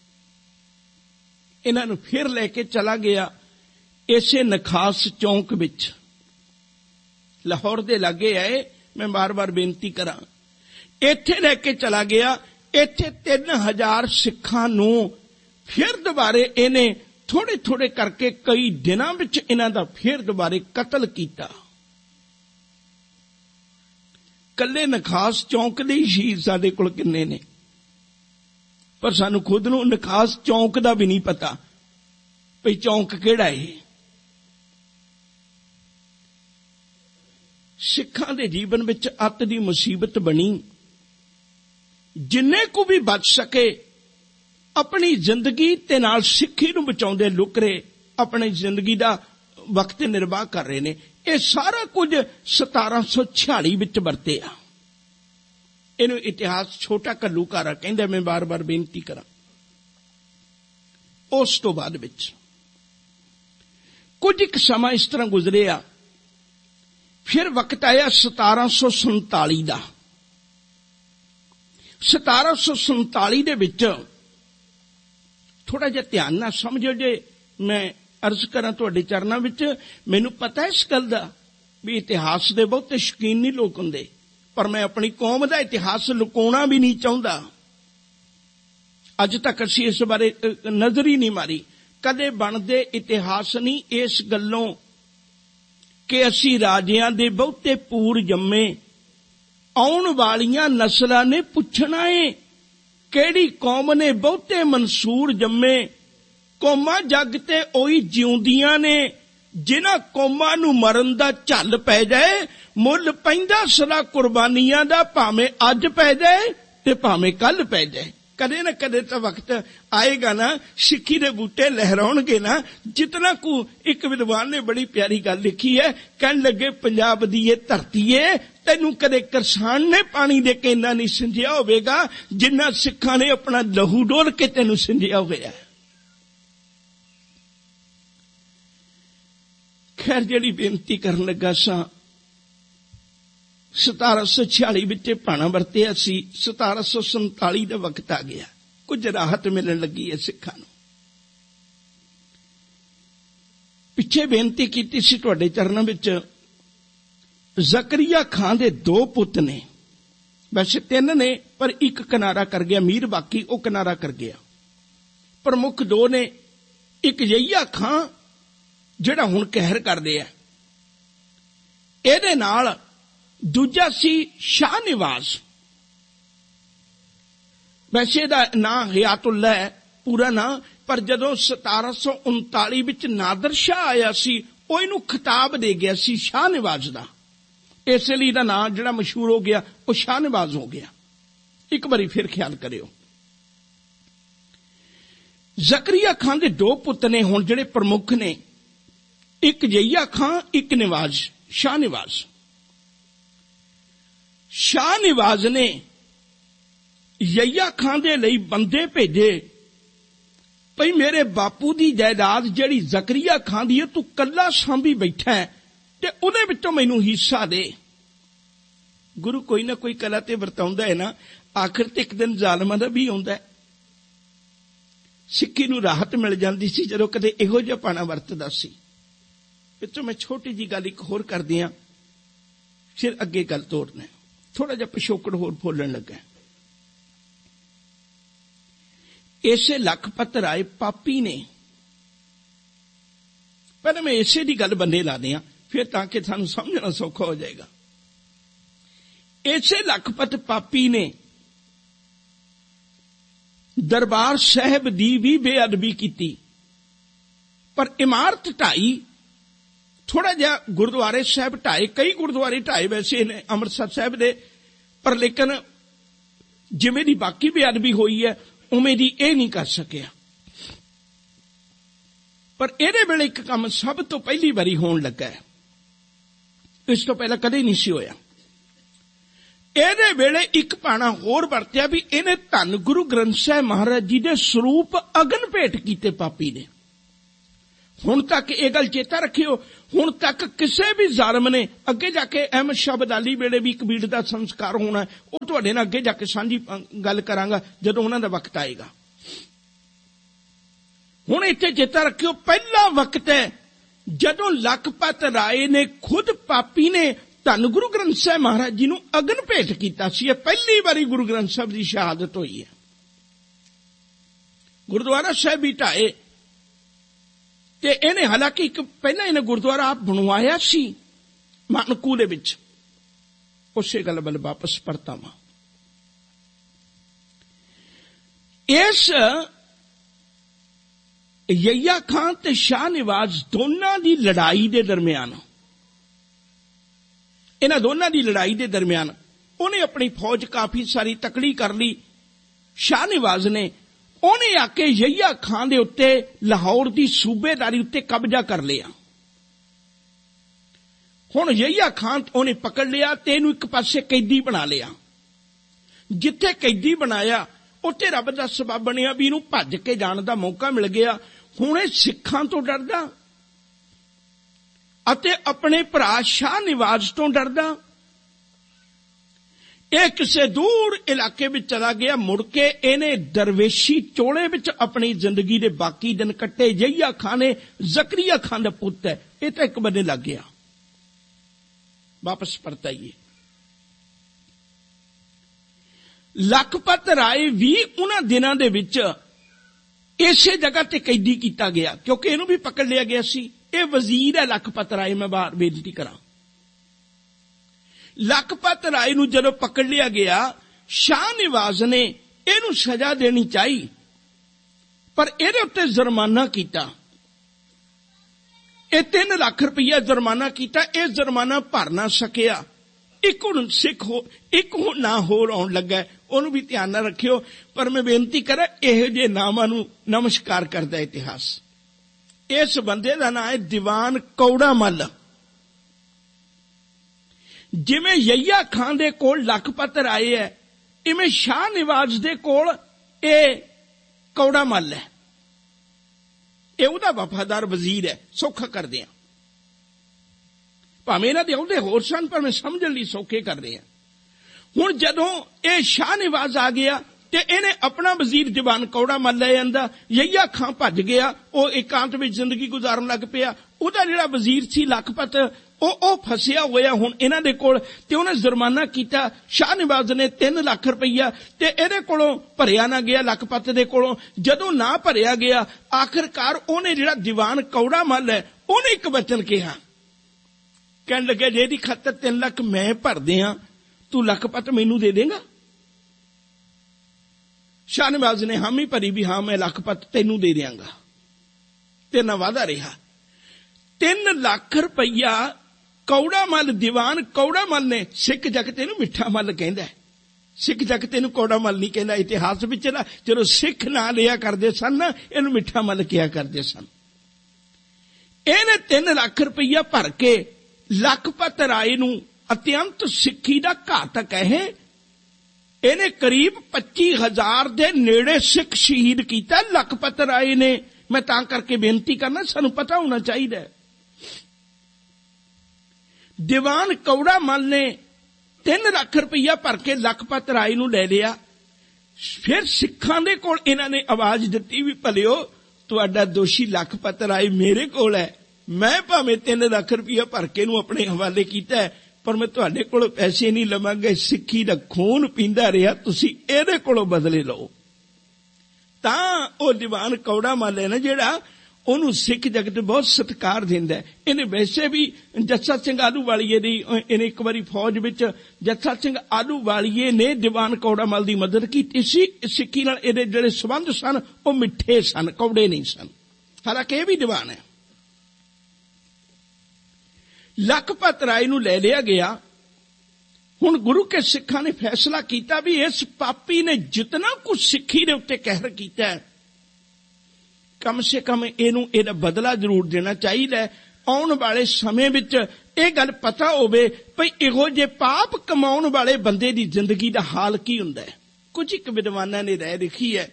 ਇਹਨਾਂ ਨੂੰ ਫਿਰ ਲੈ ਕੇ ਚਲਾ ਗਿਆ ਇਸੇ ਨਖਾਸ ਚੌਂਕ ਵਿੱਚ, ਲਾਹੌਰ ਦੇ ਲਾਗੇ ਆਏ। ਮੈਂ ਬਾਰ-ਬਾਰ ਬੇਨਤੀ ਕਰਾਂ, ਇੱਥੇ ਲੈ ਕੇ ਚਲਾ ਗਿਆ। ਇੱਥੇ ਤਿੰਨ ਹਜ਼ਾਰ ਸਿੱਖਾਂ ਨੂੰ ਫਿਰ ਦੁਬਾਰੇ ਇਹਨੇ ਥੋੜੇ ਥੋੜੇ ਕਰਕੇ ਕਈ ਦਿਨਾਂ ਵਿੱਚ ਇਹਨਾਂ ਦਾ ਫਿਰ ਦੁਬਾਰੇ ਕਤਲ ਕੀਤਾ। ਕੱਲੇ ਨਖਾਸ ਚੌਂਕ ਦੇ ਸ਼ਹੀਦ ਸਾਡੇ ਕੋਲ ਕਿੰਨੇ ਨੇ, ਪਰ ਸਾਨੂੰ ਖੁਦ ਨੂੰ ਨਖਾਸ ਚੌਂਕ ਦਾ ਵੀ ਨਹੀਂ ਪਤਾ ਭਈ ਚੌਂਕ ਕਿਹੜਾ ਹੈ। ਸਿੱਖਾਂ ਦੇ ਜੀਵਨ ਵਿੱਚ ਅੱਤ ਦੀ ਮੁਸੀਬਤ ਬਣੀ। ਜਿੰਨੇ ਕੁ ਵੀ ਬਚ ਸਕੇ ਆਪਣੀ ਜ਼ਿੰਦਗੀ ਤੇ ਨਾਲ ਸਿੱਖੀ ਨੂੰ ਬਚਾਉਂਦੇ ਲੁਕਰੇ ਆਪਣੀ ਜ਼ਿੰਦਗੀ ਦਾ ਵਕਤ ਨਿਰਵਾਹ ਕਰ ਰਹੇ ਨੇ। ਇਹ ਸਾਰਾ ਕੁਝ ਸਤਾਰਾਂ ਸੌ ਛਿਆਲੀ ਵਿੱਚ ਵਰਤਿਆ। ਇਹਨੂੰ ਇਤਿਹਾਸ ਛੋਟਾ ਘੱਲੂਘਾਰਾ ਕਹਿੰਦੇ। ਮੈਂ ਬਾਰ-ਬਾਰ ਬੇਨਤੀ ਕਰਾਂ, ਉਸ ਤੋਂ ਬਾਅਦ ਵਿੱਚ ਕੁਝ ਇੱਕ ਸਮਾਂ ਇਸ ਤਰ੍ਹਾਂ ਗੁਜ਼ਰਿਆ। ਫਿਰ ਵਕਤ ਆਇਆ ਸਤਾਰਾਂ ਸੌ ਸੰਤਾਲੀ ਦਾ। ਸਤਾਰਾਂ ਸੌ ਸੰਤਾਲੀ ਦੇ ਵਿੱਚ ਥੋੜਾ ਜਿਹਾ ਧਿਆਨ ਨਾਲ ਸਮਝੋ ਜੇ ਮੈਂ ਅਰਜ਼ ਕਰਾਂ ਤੁਹਾਡੇ ਚਰਨਾਂ ਵਿੱਚ। ਮੈਨੂੰ ਪਤਾ ਇਸ ਗੱਲ ਦਾ ਵੀ ਇਤਿਹਾਸ ਦੇ ਬਹੁਤੇ ਸ਼ੌਕੀਨ ਨਹੀਂ ਲੋਕ ਹੁੰਦੇ, ਪਰ ਮੈਂ ਆਪਣੀ ਕੌਮ ਦਾ ਇਤਿਹਾਸ ਲੁਕਾਉਣਾ ਵੀ ਨਹੀਂ ਚਾਹੁੰਦਾ। ਅੱਜ ਤੱਕ ਅਸੀਂ ਇਸ ਬਾਰੇ ਨਜ਼ਰ ਹੀ ਨਹੀਂ ਮਾਰੀ, कदे बनदे इतिहास नहीं इस गल्लों कि असी राजियां दे बहुते पूर जम्मे, आउण वालियां नस्लां ने पुछना है किहड़ी कौम ने बहुते मंसूर जम्मे। कौमां जग ते ओही जिउंदियां ने जिन्हां कौमां नूं मरन दा झल पै जाए। मुल पैंदा सदा कुर्बानियां दा, भावें अज पै जाए ते भावें कल पै जाए। कदे न कदे तो वक्त आएगा ना सिक्खी दे बूटे लहराउणगे ना। जितना को एक विद्वान ने बड़ी प्यारी गल लिखी है, कहन लगे पंजाब दी ये धरती है तैनू कदे करसान ने पानी दे के इन्ना नहीं सिंजिया होवेगा जिन्ना सिक्खां ने अपना लहू डोल के तैनू सिंजिया होया। खैर जिहड़ी बेनती करन लगा सा सतारा सौ छियाली विच भाणा वरतिया सी, सतारा सौ संताली का वक्त आ गया, कुछ राहत मिलने लगी है सिखां नूं। पिछे बेनती की सी तुहाडे चरणां विच, जकरिया खां दे दो पुत ने, वैसे तीन ने पर एक किनारा कर गया, मीर बाकी वो किनारा कर गया। प्रमुख दो ने, एक यहिया खां जिहड़ा हुण कहर करदे आ, इहदे नाल दूजा सी शाह निवाज। वैसे दा नां हयातुल्ला है पूरा नां, पर जदों सतारा सौ उनताली विच नादर शाह आया सी वो इनू खिताब दे गया सी शाह निवाज दा, इसलिए दा नां जिहड़ा मशहूर हो गया वो शाह निवाज हो गया। एक बारी फिर ख्याल करियो, जकरिया खां दे दो पुत ने हुण जिहड़े प्रमुख ने, एक जहिया खां एक निवाज, शाह निवाज। शाह निवाज ने यहिया खां दे लई बंदे भेजे, भई मेरे बापू दी जायदाद जिहड़ी जकरिया खां दी है तू कल्ला सांभी बैठा है ते उहदे विचों मैनू हिस्सा दे। गुरु कोई ना कोई कला ते वरताउंदा है ना, आखिर ते एक दिन जालमां दा भी आउंदा है। सिक्खी नूं राहत मिल जांदी सी जदों कदे इहो जिहा पाणा वरतदा सी। विचों मैं छोटी जी गल एक होर कर दियां, फिर अगे गल तोड़ना, थोड़ा जिहा पिछोकड़ होर बोलण लगा। इसे लखपत राय पापी ने, पहले मैं इसे दी गल बंदे ला दियां फिर ताकि सानू समझना सौखा हो जाएगा। इसे लखपत पापी ने दरबार साहब दी भी बेअदबी की, पर इमारत ढाई, थोड़ा जिहा गुरुद्वारे साहब ढाए, कई गुरुद्वारे ढाए वैसे ने अमृतसर साहब दे, पर लेकिन जिवें दी बाकी बेअदबी हुई है उवें दी इह नहीं कर सकिया। पर इहदे वेले एक काम सब तो पहली बारी होण लगा है, इस तो पहला कदे नहीं सी होया। इहदे वेले एक पाणा होर वरतिया भी इहने धन गुरु ग्रंथ साहिब महाराज जी दे स्वरूप अगन भेंट कीते पापी ने। हुण तक यह गल चेता रखियो, हुण तक किसी भी जालम ने, अगे जाके अहमद शाह अब्दाली वेले भी एक बीड़ का संस्कार होना है, वो तुहाडे नाल अगे जाके सांझी गल करांगा जदों उन्हां दा वक्त आएगा। हुण इत्थे चेता रखियो, पहला वक्त है जदों लखपत राय ने खुद पापी ने धन गुरु ग्रंथ साहिब महाराज जी नूं अगन भेंट कीता सी। पहली बारी गुरु ग्रंथ साहिब की शहादत हुई है। गुरुद्वारा साहिब भी ढाए ते इहने, हालांकि एक पहला इन्हें गुरुद्वारा आप बनवाया सी मानकू दे विच, उसे गल वल वापस परतावां। इस यहिया खां ते शाह निवाज दोनां दी लड़ाई दे दरमियान, इन्हां दोनां दी लड़ाई दे दरमियान उन्हें अपनी फौज काफी सारी तकड़ी कर ली। शाह निवाज ने उन्हें आके यहिया खां दे उत्ते लाहौर दी सूबेदारी उत्ते कब्जा कर लिया। हुण यहिया खां उन्हें पकड़ लिया ते इहनूं एक पासे कैदी बना लिया। जिथे कैदी बनाया उत्थे रब दा सबब बनिया भी इहनूं भज के जाण दा मौका मिल गया। हुण इह सिखां तो डरदा अते अपने भरा शाह निवाज तो डरदा, यह किसी दूर इलाके में चला गया। मुड़ के इन्हें दरवेशी चोले विच अपनी जिंदगी दे बाकी दिन कट्टे। यहिया खां ने जकरिया खां दा पुत है, यह तो एक बने लग गया। वापस परताइए, लखपत राय भी उन्हां दिनां दे विच ਇਸੇ ਜਗ੍ਹਾ ਤੇ ਕੈਦੀ ਕੀਤਾ ਗਿਆ ਕਿਉਂਕਿ ਇਹਨੂੰ ਵੀ ਪਕੜ ਲਿਆ ਗਿਆ ਸੀ। ਇਹ ਵਜ਼ੀਰ ਹੈ ਲਖਪਤ ਰਾਏ। ਮੈਂ ਬਾਹਰ ਬੇਨਤੀ ਕਰਾਂ, ਲਖਪਤ ਰਾਏ ਨੂੰ ਜਦੋਂ ਪਕੜ ਲਿਆ ਗਿਆ, ਸ਼ਾਹ ਨਿਵਾਜ਼ ਨੇ ਇਹਨੂੰ ਸਜ਼ਾ ਦੇਣੀ ਚਾਹੀ, ਪਰ ਇਹਦੇ ਉੱਤੇ ਜੁਰਮਾਨਾ ਕੀਤਾ। ਇਹ ਤਿੰਨ ਲੱਖ ਰੁਪਈਆ ਜੁਰਮਾਨਾ ਕੀਤਾ। ਇਹ ਜੁਰਮਾਨਾ ਭਰ ਨਾ ਸਕਿਆ। ਇੱਕ ਹੁਣ ਸਿੱਖ ਹੋ ਇੱਕ ਹੁਣ ਨਾ ਹੋਰ ਆਉਣ ਲੱਗਾ, ਉਹਨੂੰ ਵੀ ਧਿਆਨ ਨਾਲ ਰੱਖਿਓ। ਪਰ ਮੈਂ ਬੇਨਤੀ ਕਰਾਂ, ਇਹੋ ਜਿਹੇ ਨਾਮਾਂ ਨੂੰ ਨਮਸਕਾਰ ਕਰਦਾ ਇਤਿਹਾਸ। ਇਸ ਬੰਦੇ ਦਾ ਨਾਂ ਹੈ ਦੀਵਾਨ ਕੌੜਾ ਮੱਲ। ਜਿਵੇਂ ਯਹੀਆ ਖਾਨ ਦੇ ਕੋਲ ਲਖਪਤ ਰਾਏ ਹੈ, ਇਵੇਂ ਸ਼ਾਹ ਨਿਵਾਜ਼ ਦੇ ਕੋਲ ਇਹ ਕੌੜਾ ਮੱਲ ਹੈ। ਇਹ ਉਹਦਾ ਵਫਾਦਾਰ ਵਜ਼ੀਰ ਹੈ। ਸੌਖਾ ਕਰਦੇ ਆ, ਭਾਵੇਂ ਇਹਨਾਂ ਦੇ ਅਹੁਦੇ ਹੋਰ ਸਨ, ਪਰ ਮੈਂ ਸਮਝਣ ਲਈ ਸੌਖੇ ਕਰ ਰਹੇ ਹਾਂ। ਹੁਣ ਜਦੋਂ ਇਹ ਸ਼ਾਹ ਨਿਵਾਜ਼ ਆ ਗਿਆ ਤੇ ਇਹਨੇ ਆਪਣਾ ਵਜ਼ੀਰ ਦੀਵਾਨ ਕੌੜਾ ਮੱਲ ਲੈ ਜਾਂਦਾ। ਯਹੀਆ ਖਾਂ ਭੱਜ ਗਿਆ, ਉਹ ਇਕਾਂਤ ਵਿੱਚ ਜ਼ਿੰਦਗੀ ਗੁਜ਼ਾਰਨ ਲੱਗ ਪਿਆ। ਉਹਦਾ ਜਿਹੜਾ ਵਜ਼ੀਰ ਸੀ ਲਖਪਤ, ਉਹ ਉਹ ਫਸਿਆ ਹੋਇਆ ਹੁਣ ਇਹਨਾਂ ਦੇ ਕੋਲ, ਤੇ ਉਹਨੇ ਜੁਰਮਾਨਾ ਕੀਤਾ। ਸ਼ਾਹ ਨਿਵਾਜ਼ ਨੇ ਤਿੰਨ ਲੱਖ ਰੁਪਈਆ ਤੇ ਇਹਦੇ ਕੋਲੋਂ ਭਰਿਆ ਨਾ ਗਿਆ, ਲਖਪਤ ਦੇ ਕੋਲੋਂ। ਜਦੋਂ ਨਾ ਭਰਿਆ ਗਿਆ, ਆਖਿਰਕਾਰ ਉਹਨੇ ਜਿਹੜਾ ਦੀਵਾਨ ਕੌੜਾ ਮੱਲ ਹੈ, ਉਹਨੇ ਇੱਕ ਵਚਨ ਕਿਹਾ। ਕਹਿਣ ਲੱਗੇ, ਜੇ ਇਹਦੀ ਖਾਤਰ ਤਿੰਨ ਲੱਖ ਮੈਂ ਭਰਦੇ ਹਾਂ, ਤੂੰ ਲਖਪਤ ਮੈਨੂੰ ਦੇ ਦੇਂਗਾ? ਸ਼ਾਹ ਨਿਵਾਜ਼ ਨੇ ਹਾਮੀ ਭਰੀ ਵੀ ਹਾਂ, ਮੈਂ ਲਖਪਤ ਤੈਨੂੰ ਦੇ ਦਿਆਂਗਾ। ਤੇ ਨਾ ਵਾਅਦਾ ਰਿਹਾ। ਤਿੰਨ ਲੱਖ ਰੁਪਈਆ ਕੌੜਾ ਮੱਲ, ਦੀਵਾਨ ਕੌੜਾ ਮੱਲ ਨੇ, ਸਿੱਖ ਜਗਤ ਇਹਨੂੰ ਮਿੱਠਾ ਮੱਲ ਕਹਿੰਦਾ, ਸਿੱਖ ਜਗਤ ਇਹਨੂੰ ਕੌੜਾ ਮੱਲ ਨਹੀਂ ਕਹਿੰਦਾ। ਇਤਿਹਾਸ ਵਿੱਚ ਨਾ ਜਦੋਂ ਸਿੱਖ ਨਾਂ ਲਿਆ ਕਰਦੇ ਸਨ ਨਾ, ਇਹਨੂੰ ਮਿੱਠਾ ਮੱਲ ਕਿਹਾ ਕਰਦੇ ਸਨ। ਇਹਨੇ ਤਿੰਨ ਲੱਖ ਰੁਪਈਆ ਭਰ ਕੇ ਲਖਪਤ ਰਾਏ ਨੂੰ, ਅਤਿਅੰਤ ਸਿੱਖੀ ਦਾ ਘਾਤਕ ਹੈ, ਇਹਨੇ ਕਰੀਬ ਪੱਚੀ ਹਜ਼ਾਰ ਦੇ ਨੇੜੇ ਸਿੱਖ ਸ਼ਹੀਦ ਕੀਤਾ ਲਖਪਤ ਰਾਏ ਨੇ। ਮੈਂ ਤਾਂ ਕਰਕੇ ਬੇਨਤੀ ਕਰਨਾ, ਸਾਨੂੰ ਪਤਾ ਹੋਣਾ ਚਾਹੀਦਾ। ਦੀਵਾਨ ਕੌੜਾ ਮੱਲ ਨੇ ਤਿੰਨ ਲੱਖ ਰੁਪਈਆ ਭਰ ਕੇ ਲਖਪਤ ਰਾਏ ਨੂੰ ਲੈ ਲਿਆ। ਫਿਰ ਸਿੱਖਾਂ ਦੇ ਕੋਲ ਇਹਨਾਂ ਨੇ ਆਵਾਜ਼ ਦਿੱਤੀ ਵੀ ਭਲਿਓ, ਤੁਹਾਡਾ ਦੋਸ਼ੀ ਲਖਪਤ ਰਾਏ ਮੇਰੇ ਕੋਲ ਹੈ, ਮੈਂ ਭਾਵੇਂ ਤਿੰਨ ਲੱਖ ਰੁਪਈਆ ਭਰ ਕੇ ਨੂੰ ਆਪਣੇ ਹਵਾਲੇ ਕੀਤਾ, ਪਰ ਮੈਂ ਤੁਹਾਡੇ ਕੋਲੋਂ ਪੈਸੇ ਨਹੀਂ ਲਵਾਂਗਾ। ਸਿੱਖੀ ਦਾ ਖੂਨ ਪੀਂਦਾ ਰਿਹਾ, ਤੁਸੀਂ ਇਹਦੇ ਕੋਲੋਂ ਬਦਲੇ ਲਓ। ਤਾਂ ਉਹ ਦੀਵਾਨ ਕੌੜਾ ਮੱਲ ਹੈ ਨਾ ਜਿਹੜਾ, ਉਹਨੂੰ ਸਿੱਖ ਜਗਤ ਬਹੁਤ ਸਤਿਕਾਰ ਦਿੰਦਾ। ਇਹਨੇ ਵੈਸੇ ਵੀ ਜੱਸਾ ਸਿੰਘ ਆਹਲੂਵਾਲੀਏ ਦੀ, ਇਹਨੇ ਇੱਕ ਵਾਰੀ ਫੌਜ ਵਿੱਚ ਜੱਸਾ ਸਿੰਘ ਆਹਲੂਵਾਲੀਏ ਨੇ ਦੀਵਾਨ ਕੌੜਾ ਮੱਲ ਦੀ ਮਦਦ ਕੀਤੀ ਸੀ। ਸਿੱਖੀ ਨਾਲ ਇਹਦੇ ਜਿਹੜੇ ਸੰਬੰਧ ਸਨ ਉਹ ਮਿੱਠੇ ਸਨ, ਕੌੜੇ ਨਹੀਂ ਸਨ। ਹਾਲਾਂਕਿ ਇਹ ਵੀ ਦੀਵਾਨ ਹੈ। ਲਖਪਤ ਰਾਏ ਨੂੰ ਲੈ ਲਿਆ ਗਿਆ। ਹੁਣ ਗੁਰੂ ਕੇ ਸਿੱਖਾਂ ਨੇ ਫੈਸਲਾ ਕੀਤਾ ਵੀ ਇਸ ਪਾਪੀ ਨੇ ਜਿਤਨਾ ਕੁਝ ਸਿੱਖੀ ਦੇ ਉੱਤੇ ਕਹਿਰ ਕੀਤਾ ਹੈ, ਕਮ ਸੇ ਕਮ ਇਹਨੂੰ ਇਹਦਾ ਬਦਲਾ ਜ਼ਰੂਰ ਦੇਣਾ ਚਾਹੀਦਾ। ਆਉਣ ਵਾਲੇ ਸਮੇਂ ਵਿੱਚ ਇਹ ਗੱਲ ਪਤਾ ਹੋਵੇ ਭਈ ਇਹੋ ਜਿਹੇ ਪਾਪ ਕਮਾਉਣ ਵਾਲੇ ਬੰਦੇ ਦੀ ਜ਼ਿੰਦਗੀ ਦਾ ਹਾਲ ਕੀ ਹੁੰਦਾ ਹੈ। ਕੁਝ ਇੱਕ ਵਿਦਵਾਨਾਂ ਨੇ ਰਾਏ ਲਿਖੀ ਹੈ,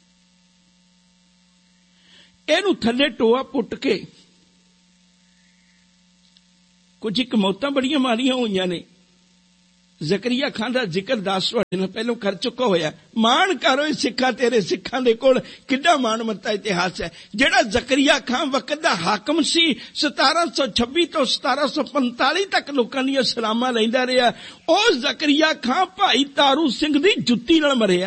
ਇਹਨੂੰ ਥੱਲੇ ਟੋਆ ਪੁੱਟ ਕੇ, ਕੁਝ ਇੱਕ ਮੌਤਾਂ ਬੜੀਆਂ ਮਾਰੀਆਂ ਹੋਈਆਂ ਨੇ। ਜ਼ਕਰੀਆ ਖਾਨ ਦਾ ਜ਼ਿਕਰ ਦਾਸ ਤੁਹਾਡੇ ਨਾਲ ਪਹਿਲਾਂ ਕਰ ਚੁੱਕਾ ਹੋਇਆ। ਮਾਣ ਕਰੋ ਸਿੱਖਾਂ, ਤੇਰੇ ਸਿੱਖਾਂ ਦੇ ਕੋਲ ਕਿੱਡਾ ਮਾਣ ਮੱਤਾ ਇਤਿਹਾਸ ਹੈ। ਜਿਹੜਾ ਜ਼ਕਰੀਆ ਖਾਨ ਵਕਤ ਦਾ ਹਾਕਮ ਸੀ, ਸਤਾਰਾਂ ਸੌ ਛੱਬੀ ਤੋਂ ਸਤਾਰਾਂ ਸੌ ਪੰਤਾਲੀ ਤੱਕ ਲੋਕਾਂ ਦੀਆਂ ਸਲਾਮਾਂ ਲੈਂਦਾ ਰਿਹਾ। ਉਹ ਜ਼ਕਰੀਆ ਖਾਨ ਭਾਈ ਤਾਰੂ ਸਿੰਘ ਦੀ ਜੁੱਤੀ ਨਾਲ ਮਰਿਆ।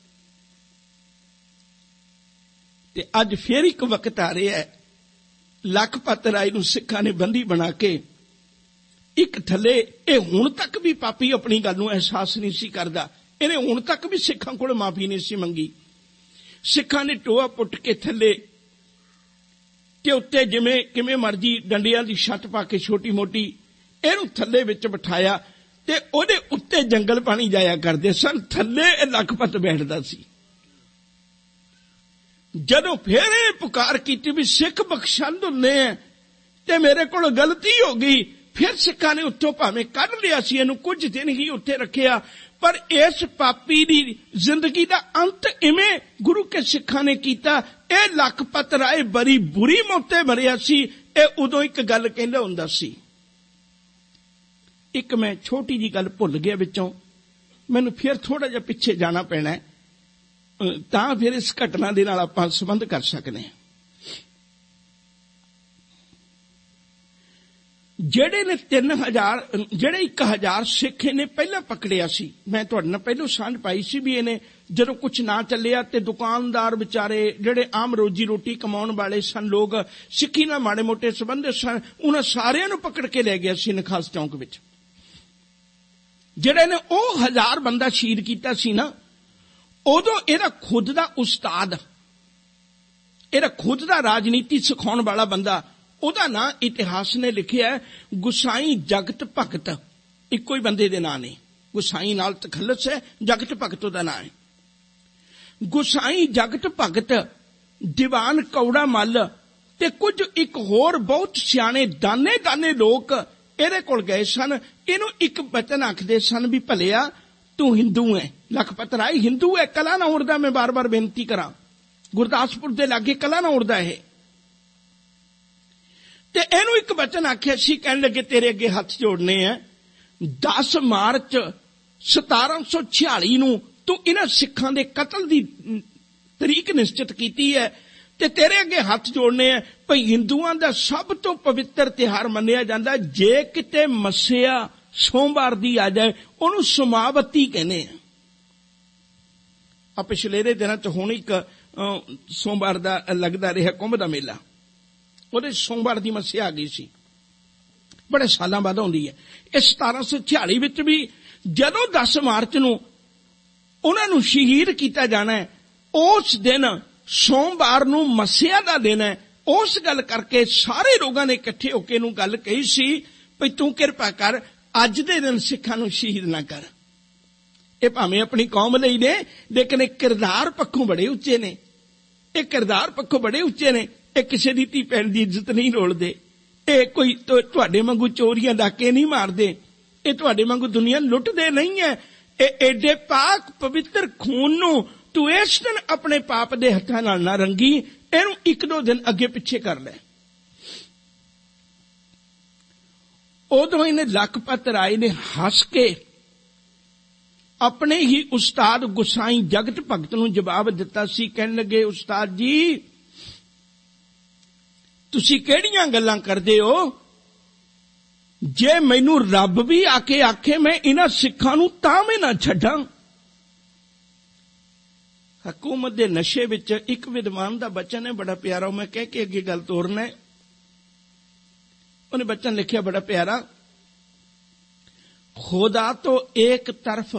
ਤੇ ਅੱਜ ਫੇਰ ਇੱਕ ਵਕਤ ਆ ਰਿਹਾ ਹੈ, ਲਖਪਤ ਰਾਏ ਨੂੰ ਸਿੱਖਾਂ ਨੇ ਬੰਦੀ ਬਣਾ ਕੇ ਇੱਕ ਥੱਲੇ, ਇਹ ਹੁਣ ਤੱਕ ਵੀ ਪਾਪੀ ਆਪਣੀ ਗੱਲ ਨੂੰ ਅਹਿਸਾਸ ਨਹੀਂ ਸੀ ਕਰਦਾ। ਇਹਨੇ ਹੁਣ ਤੱਕ ਵੀ ਸਿੱਖਾਂ ਕੋਲ ਮਾਫੀ ਨਹੀਂ ਸੀ ਮੰਗੀ। ਸਿੱਖਾਂ ਨੇ ਟੋਆ ਪੁੱਟ ਕੇ ਥੱਲੇ ਤੇ ਉੱਤੇ ਜਿਵੇਂ ਕਿਵੇਂ ਮਰਜੀ ਡੰਡਿਆਂ ਦੀ ਛੱਤ ਪਾ ਕੇ ਛੋਟੀ ਮੋਟੀ ਇਹਨੂੰ ਥੱਲੇ ਵਿੱਚ ਬਿਠਾਇਆ ਤੇ ਉਹਦੇ ਉੱਤੇ ਜੰਗਲ ਪਾਣੀ ਜਾਇਆ ਕਰਦੇ ਸਨ। ਥੱਲੇ ਇਹ ਲਖਪਤ ਬੈਠਦਾ ਸੀ। ਜਦੋਂ ਫੇਰ ਇਹ ਪੁਕਾਰ ਕੀਤੀ ਵੀ ਸਿੱਖ ਬਖਸ਼ੰਦ ਹੁੰਦੇ ਆ ਤੇ ਮੇਰੇ ਕੋਲ ਗਲਤੀ ਹੋ ਗਈ, ਫਿਰ ਸਿੱਖਾਂ ਨੇ ਉੱਥੋਂ ਭਾਵੇਂ ਕੱਢ ਲਿਆ ਸੀ, ਇਹਨੂੰ ਕੁਝ ਦਿਨ ਹੀ ਉੱਥੇ ਰੱਖਿਆ, ਪਰ ਇਸ ਪਾਪੀ ਦੀ ਜ਼ਿੰਦਗੀ ਦਾ ਅੰਤ ਇਵੇਂ ਗੁਰੂ ਕੇ ਸਿੱਖਾਂ ਨੇ ਕੀਤਾ। ਇਹ ਲਖਪਤ ਰਾਏ ਬੜੀ ਬੁਰੀ ਮੌਤੇ ਮਰਿਆ ਸੀ। ਇਹ ਉਦੋਂ ਇੱਕ ਗੱਲ ਕਹਿੰਦਾ ਹੁੰਦਾ ਸੀ, ਇੱਕ ਮੈਂ ਛੋਟੀ ਜੀ ਗੱਲ ਭੁੱਲ ਗਿਆ ਵਿੱਚੋਂ, ਮੈਨੂੰ ਫਿਰ ਥੋੜਾ ਜਿਹਾ ਪਿੱਛੇ ਜਾਣਾ ਪੈਣਾ ਤਾਂ ਫਿਰ ਇਸ ਘਟਨਾ ਦੇ ਨਾਲ ਆਪਾਂ ਸੰਬੰਧ ਕਰ ਸਕਦੇ ਹਾਂ। ਜਿਹੜੇ ਨੇ ਤਿੰਨ ਹਜ਼ਾਰ ਜਿਹੜੇ ਇੱਕ ਹਜ਼ਾਰ ਸਿੱਖ ਨੇ ਪਹਿਲਾਂ ਪਕੜਿਆ ਸੀ, ਮੈਂ ਤੁਹਾਡੇ ਨਾਲ ਪਹਿਲਾਂ ਸਾਂਝ ਪਾਈ ਸੀ ਵੀ ਇਹਨੇ ਜਦੋਂ ਕੁਛ ਨਾ ਚੱਲਿਆ ਤੇ ਦੁਕਾਨਦਾਰ ਵਿਚਾਰੇ ਜਿਹੜੇ ਆਮ ਰੋਜੀ ਰੋਟੀ ਕਮਾਉਣ ਵਾਲੇ ਸਨ, ਲੋਕ ਸਿੱਖੀ ਨਾਲ ਮਾੜੇ ਮੋਟੇ ਸੰਬੰਧ ਸਨ, ਉਹਨਾਂ ਸਾਰਿਆਂ ਨੂੰ ਪਕੜ ਕੇ ਲੈ ਗਿਆ ਸੀ ਨਖਾਸ ਚੌਂਕ ਵਿੱਚ। ਜਿਹੜੇ ਨੇ ਉਹ ਹਜ਼ਾਰ ਬੰਦਾ ਸ਼ਹੀਦ ਕੀਤਾ ਸੀ ਨਾ, ਉਦੋਂ ਇਹਦਾ ਖੁਦ ਦਾ ਉਸਤਾਦ, ਇਹਦਾ ਖੁਦ ਦਾ ਰਾਜਨੀਤੀ ਸਿਖਾਉਣ ਵਾਲਾ ਬੰਦਾ, ਉਹਦਾ ਨਾਂ ਇਤਿਹਾਸ ਨੇ ਲਿਖਿਆ ਗੁਸਾਈ ਜਗਤ ਭਗਤ। ਇੱਕੋ ਹੀ ਬੰਦੇ ਦੇ ਨਾਂ ਨੇ, ਗੁਸਾਈ ਨਾਲ ਤਖੱਲਸ ਹੈ, ਜਗਤ ਭਗਤ ਉਹਦਾ ਨਾਂ ਹੈ। ਗੁਸਾਈ ਜਗਤ ਭਗਤ, ਦੀਵਾਨ ਕੌੜਾ ਮੱਲ ਤੇ ਕੁਝ ਇੱਕ ਹੋਰ ਬਹੁਤ ਸਿਆਣੇ ਦਾਨੇ ਦਾਨੇ ਲੋਕ ਇਹਦੇ ਕੋਲ ਗਏ ਸਨ। ਇਹਨੂੰ ਇੱਕ ਬਚਨ ਆਖਦੇ ਸਨ ਵੀ ਭਲਿਆ ਤੂੰ ਹਿੰਦੂ ਹੈ, ਲਖਪਤ ਰਾਏ ਹਿੰਦੂ ਹੈ, ਕਲਾ ਨਾ ਉੜਦਾ। ਮੈਂ ਬਾਰ ਬਾਰ ਬੇਨਤੀ ਕਰਾਂ, ਗੁਰਦਾਸਪੁਰ ਦੇ ਲਾਗੇ ਕਲਾ ਨਾ ਉੜਦਾ ਇਹ। ਤੇ ਇਹਨੂੰ ਇੱਕ ਬਚਨ ਆਖਿਆ ਸੀ, ਕਹਿਣ ਲੱਗੇ ਤੇਰੇ ਅੱਗੇ ਹੱਥ ਜੋੜਨੇ ਆ, ਦਸ ਮਾਰਚ ਸਤਾਰਾਂ ਸੌ ਛਿਆਲੀ ਨੂੰ ਤੂੰ ਇਹਨਾਂ ਸਿੱਖਾਂ ਦੇ ਕਤਲ ਦੀ ਤਰੀਕ ਨਿਸ਼ਚਿਤ ਕੀਤੀ ਹੈ ਤੇ ਤੇਰੇ ਅੱਗੇ ਹੱਥ ਜੋੜਨੇ ਆ ਭਈ ਹਿੰਦੂਆਂ ਦਾ ਸਭ ਤੋਂ ਪਵਿੱਤਰ ਤਿਉਹਾਰ ਮੰਨਿਆ ਜਾਂਦਾ, ਜੇ ਕਿਤੇ ਮੱਸਿਆ ਸੋਮਵਾਰ ਦੀ ਆ ਜਾਏ ਉਹਨੂੰ ਸਮਾਵਤੀ ਕਹਿੰਦੇ ਆ। ਆ ਪਿਛਲੇ ਦਿਨਾਂ ਚ ਹੁਣ ਇੱਕ ਸੋਮਵਾਰ ਦਾ ਲੱਗਦਾ ਰਿਹਾ ਕੁੰਭ ਦਾ ਮੇਲਾ, ਉਹਦੇ ਸੋਮਵਾਰ ਦੀ ਮੱਸਿਆ ਆ ਗਈ ਸੀ, ਬੜੇ ਸਾਲਾਂ ਬਾਅਦ ਆਉਂਦੀ ਹੈ। ਇਹ ਸਤਾਰਾਂ ਸੌ ਛਿਆਲੀ ਵਿੱਚ ਵੀ ਜਦੋਂ ਦਸ ਮਾਰਚ ਨੂੰ ਉਹਨਾਂ ਨੂੰ ਸ਼ਹੀਦ ਕੀਤਾ ਜਾਣਾ ਹੈ, ਉਸ ਦਿਨ ਸੋਮਵਾਰ ਨੂੰ ਮੱਸਿਆ ਦਾ ਦਿਨ ਹੈ। ਉਸ ਗੱਲ ਕਰਕੇ ਸਾਰੇ ਲੋਕਾਂ ਨੇ ਇਕੱਠੇ ਹੋ ਕੇ ਇਹਨੂੰ ਗੱਲ ਕਹੀ ਸੀ ਵੀ ਤੂੰ ਕਿਰਪਾ ਕਰ ਅੱਜ ਦੇ ਦਿਨ ਸਿੱਖਾਂ ਨੂੰ ਸ਼ਹੀਦ ਨਾ ਕਰ। ਇਹ ਭਾਵੇਂ ਆਪਣੀ ਕੌਮ ਲਈ ਨੇ, ਲੇਕਿਨ ਇਹ ਕਿਰਦਾਰ ਪੱਖੋਂ ਬੜੇ ਉੱਚੇ ਨੇ, ਇਹ ਕਿਰਦਾਰ ਪੱਖੋਂ ਬੜੇ ਉੱਚੇ ਨੇ। ਇਹ ਕਿਸੇ ਦੀ ਧੀ ਭੈਣ ਦੀ ਇੱਜ਼ਤ ਨਹੀਂ ਰੋਲਦੇ, ਇਹ ਕੋਈ ਤੁਹਾਡੇ ਵਾਂਗੂ ਚੋਰੀਆਂ ਡਾਕੇ ਨਹੀਂ ਮਾਰਦੇ, ਇਹ ਤੁਹਾਡੇ ਵਾਂਗੂ ਦੁਨੀਆ ਲੁੱਟਦੇ ਨਹੀਂ ਹੈ। ਇਹ ਏਡੇ ਪਾਕ ਪਵਿੱਤਰ ਖੂਨ ਨੂੰ ਤੂੰ ਇਸ ਦਿਨ ਆਪਣੇ ਪਾਪ ਦੇ ਹੱਥਾਂ ਨਾਲ ਨਾ ਰੰਗੀ, ਇਹਨੂੰ ਇੱਕ ਦੋ ਦਿਨ ਅੱਗੇ ਪਿੱਛੇ ਕਰ ਲੈ। ਉਦੋਂ ਇਹਨੇ ਲਖਪਤ ਰਾਏ ਨੇ ਹੱਸ ਕੇ ਆਪਣੇ ਹੀ ਉਸਤਾਦ ਗੁਸਾਈ ਜਗਤ ਭਗਤ ਨੂੰ ਜਵਾਬ ਦਿੱਤਾ ਸੀ। ਕਹਿਣ ਲੱਗੇ ਉਸਤਾਦ ਜੀ ਤੁਸੀਂ ਕਿਹੜੀਆਂ ਗੱਲਾਂ ਕਰਦੇ ਹੋ? ਜੇ ਮੈਨੂੰ ਰੱਬ ਵੀ ਆ ਕੇ ਆਖੇ ਮੈਂ ਇਹਨਾਂ ਸਿੱਖਾਂ ਨੂੰ ਤਾਂ ਮੈਂ ਨਾ ਛੱਡਾਂ। ਹਕੂਮਤ ਦੇ ਨਸ਼ੇ ਵਿੱਚ ਇੱਕ ਵਿਦਵਾਨ ਦਾ ਬਚਨ ਹੈ ਬੜਾ ਪਿਆਰਾ, ਮੈਂ ਕਹਿ ਕੇ ਅੱਗੇ ਗੱਲ ਤੋਰਨਾ। ਉਹਨੇ ਬਚਨ ਲਿਖਿਆ ਬੜਾ ਪਿਆਰਾ, खुदा तो एक तरफ,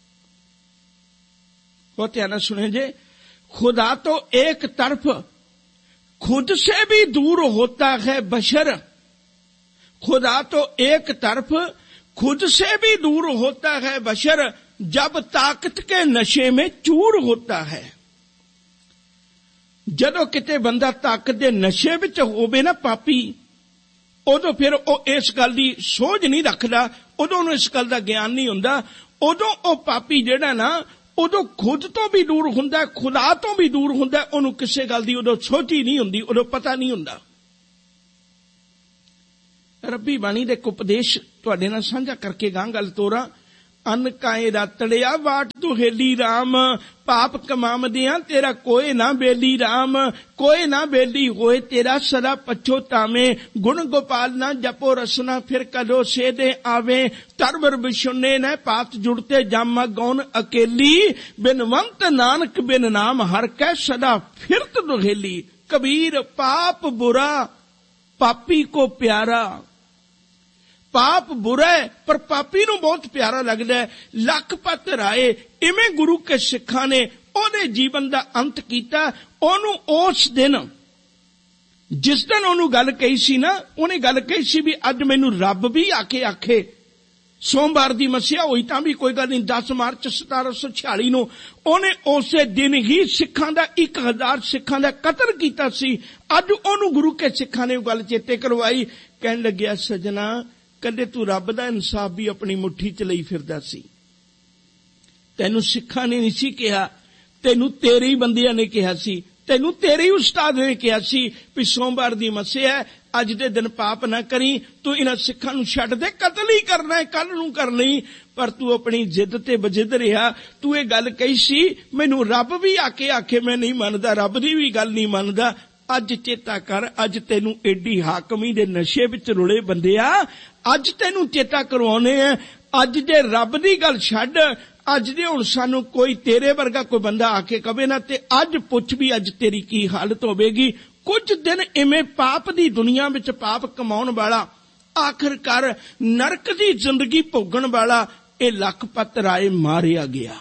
बहुत ध्यान सुने जे, खुदा तो एक तरफ खुद से भी दूर होता है बशर, खुदा तो एक तरफ खुद से भी दूर होता है बशर, जब ताकत के नशे में चूर होता है। जदों किते बंदा ताकत दे नशे विच होवे ना पापी, उदों फिर ਉਹ ਇਸ ਗੱਲ ਦੀ ਸੋਝ ਨਹੀਂ ਰੱਖਦਾ, ਉਦੋਂ ਉਹਨੂੰ ਇਸ ਗੱਲ ਦਾ ਗਿਆਨ ਨਹੀਂ ਹੁੰਦਾ। ਉਦੋਂ ਉਹ ਪਾਪੀ ਜਿਹੜਾ ਨਾ ਉਦੋਂ ਖੁਦ ਤੋਂ ਵੀ ਦੂਰ ਹੁੰਦਾ, ਖੁਦਾ ਤੋਂ ਵੀ ਦੂਰ ਹੁੰਦਾ, ਉਹਨੂੰ ਕਿਸੇ ਗੱਲ ਦੀ ਉਦੋਂ ਸੋਝ ਹੀ ਨਹੀਂ ਹੁੰਦੀ, ਉਦੋਂ ਪਤਾ ਨਹੀਂ ਹੁੰਦਾ। ਰੱਬੀ ਬਾਣੀ ਦੇ ਇੱਕ ਉਪਦੇਸ਼ ਤੁਹਾਡੇ ਨਾਲ ਸਾਂਝਾ ਕਰਕੇ ਗਾਂ ਗੱਲ ਤੋਰਾਂ। ਅਨ ਕਾਏ ਰਾਤੜਿਆ ਵਾਟ ਤੂੰ ਹੇਲੀ ਰਾਮ, ਪਾਪ ਕਮਾਮਦਿਆਂ ਤੇਰਾ ਕੋਏ ਨਾ ਬੇਲੀ ਰਾਮ, ਕੋਏ ਨਾ ਬੇਲੀ ਹੋਏ ਤੇਰਾ ਸਦਾ ਪਛੋਤਾਵੇਂ, ਗੁਣ ਗੋਪਾਲ ਨਾ ਜਪੋ ਰਸਨਾ ਫਿਰ ਕਦੋ ਸੇ ਦੇ ਆਵੇ, ਤਰਵਰ ਬਿਸ਼ੁਨੇ ਨੇ ਪਾਤ ਜੁੜਤੇ ਜਾਮਾ ਗੌਨ ਅਕੇਲੀ, ਬਿਨਵੰਤ ਨਾਨਕ ਬਿਨ ਨਾਮ ਹਰ ਕੈ ਸਦਾ ਫਿਰਤ ਦੁਹੇਲੀ। ਕਬੀਰ ਪਾਪ ਬੁਰਾ ਪਾਪੀ ਕੋ ਪਿਆਰਾ, ਪਾਪ ਬੁਰਾ ਹੈ ਪਰ ਪਾਪੀ ਨੂੰ ਬਹੁਤ ਪਿਆਰਾ ਲੱਗਦਾ ਹੈ। ਲਖਪਤ ਰਾਏ ਇਵੇਂ ਗੁਰੂ ਕੇ ਸਿੱਖਾਂ ਨੇ ਉਹਦੇ ਜੀਵਨ ਦਾ ਅੰਤ ਕੀਤਾ। ਉਹਨੂੰ ਉਸ ਦਿਨ ਜਿਸ ਦਿਨ ਉਹਨੂੰ ਗੱਲ ਕਹੀ ਸੀ ਨਾ, ਉਹਨੇ ਗੱਲ ਕਹੀ ਸੀ ਵੀ ਅੱਜ ਮੈਨੂੰ ਰੱਬ ਵੀ ਆ ਕੇ ਆਖੇ, ਸੋਮਵਾਰ ਦੀ ਮੱਸਿਆ ਹੋਈ ਤਾਂ ਵੀ ਕੋਈ ਗੱਲ ਨਹੀਂ, ਦਸ ਮਾਰਚ ਸਤਾਰਾਂ ਸੌ ਛਿਆਲੀ ਨੂੰ ਉਹਨੇ ਉਸੇ ਦਿਨ ਹੀ ਸਿੱਖਾਂ ਦਾ ਇੱਕ ਹਜ਼ਾਰ ਸਿੱਖਾਂ ਦਾ ਕਤਲ ਕੀਤਾ ਸੀ। ਅੱਜ ਉਹਨੂੰ ਗੁਰੂ ਕੇ ਸਿੱਖਾਂ ਨੇ ਉਹ ਗੱਲ ਚੇਤੇ ਕਰਵਾਈ। ਕਹਿਣ ਲੱਗਿਆ ਸਜਣਾ, ਕਦੇ ਤੂੰ ਰੱਬ ਦਾ ਇਨਸਾਫ ਵੀ ਆਪਣੀ ਮੁੱਠੀ ਚ ਲਈ ਫਿਰਦਾ ਸੀ, ਤੈਨੂੰ ਸਿੱਖਾਂ ਨੇ ਨਹੀਂ ਸੀ ਕਿਹਾ, ਤੈਨੂੰ ਤੇਰੇ ਹੀ ਬੰਦਿਆਂ ਨੇ ਕਿਹਾ ਸੀ, ਤੈਨੂੰ ਤੇਰੇ ਹੀ ਉਸਤਾਦ ਨੇ ਕਿਹਾ ਸੀ ਵੀ ਸੋਮਵਾਰ ਦੀ ਮੱਸਿਆ, ਅੱਜ ਦੇ ਦਿਨ ਪਾਪ ਨਾ ਕਰੀ, ਤੂੰ ਇਹਨਾਂ ਸਿੱਖਾਂ ਨੂੰ ਛੱਡ ਦੇ, ਕਤਲ ਹੀ ਕਰਨਾ ਹੈ, ਕੱਲ ਨੂੰ ਕਰ ਲਈ। ਪਰ ਤੂੰ ਆਪਣੀ ਜਿੱਦ ਤੇ ਬਜਿੱਦ ਰਿਹਾ। ਤੂੰ ਇਹ ਗੱਲ ਕਹੀ ਸੀ ਮੈਨੂੰ ਰੱਬ ਵੀ ਆ ਕੇ ਆਖੇ ਮੈਂ ਨਹੀਂ ਮੰਨਦਾ, ਰੱਬ ਦੀ ਵੀ ਗੱਲ ਨਹੀਂ ਮੰਨਦਾ। ਅੱਜ ਚੇਤਾ ਕਰ, ਅੱਜ ਤੈਨੂੰ ਏਡੀ ਹਾਕਮੀ ਦੇ ਨਸ਼ੇ ਵਿੱਚ ਰੁਲੇ ਬੰਦਿਆ, ਅੱਜ ਤੈਨੂੰ ਚੇਤਾ ਕਰਵਾਉਣੇ ਆ। ਅੱਜ ਜੇ ਰੱਬ ਦੀ ਗੱਲ ਛੱਡ, अज दे हुण सानू कोई तेरे वर्गा कोई बंदा आके कहे ना ते अज पुछ भी अज तेरी की हालत होवेगी। कुछ दिन इवें पाप दी दुनिया विच पाप कमाउण वाला, आखिरकार नरक दी जिंदगी भोगण वाला ये लखपत राय मारिया गया।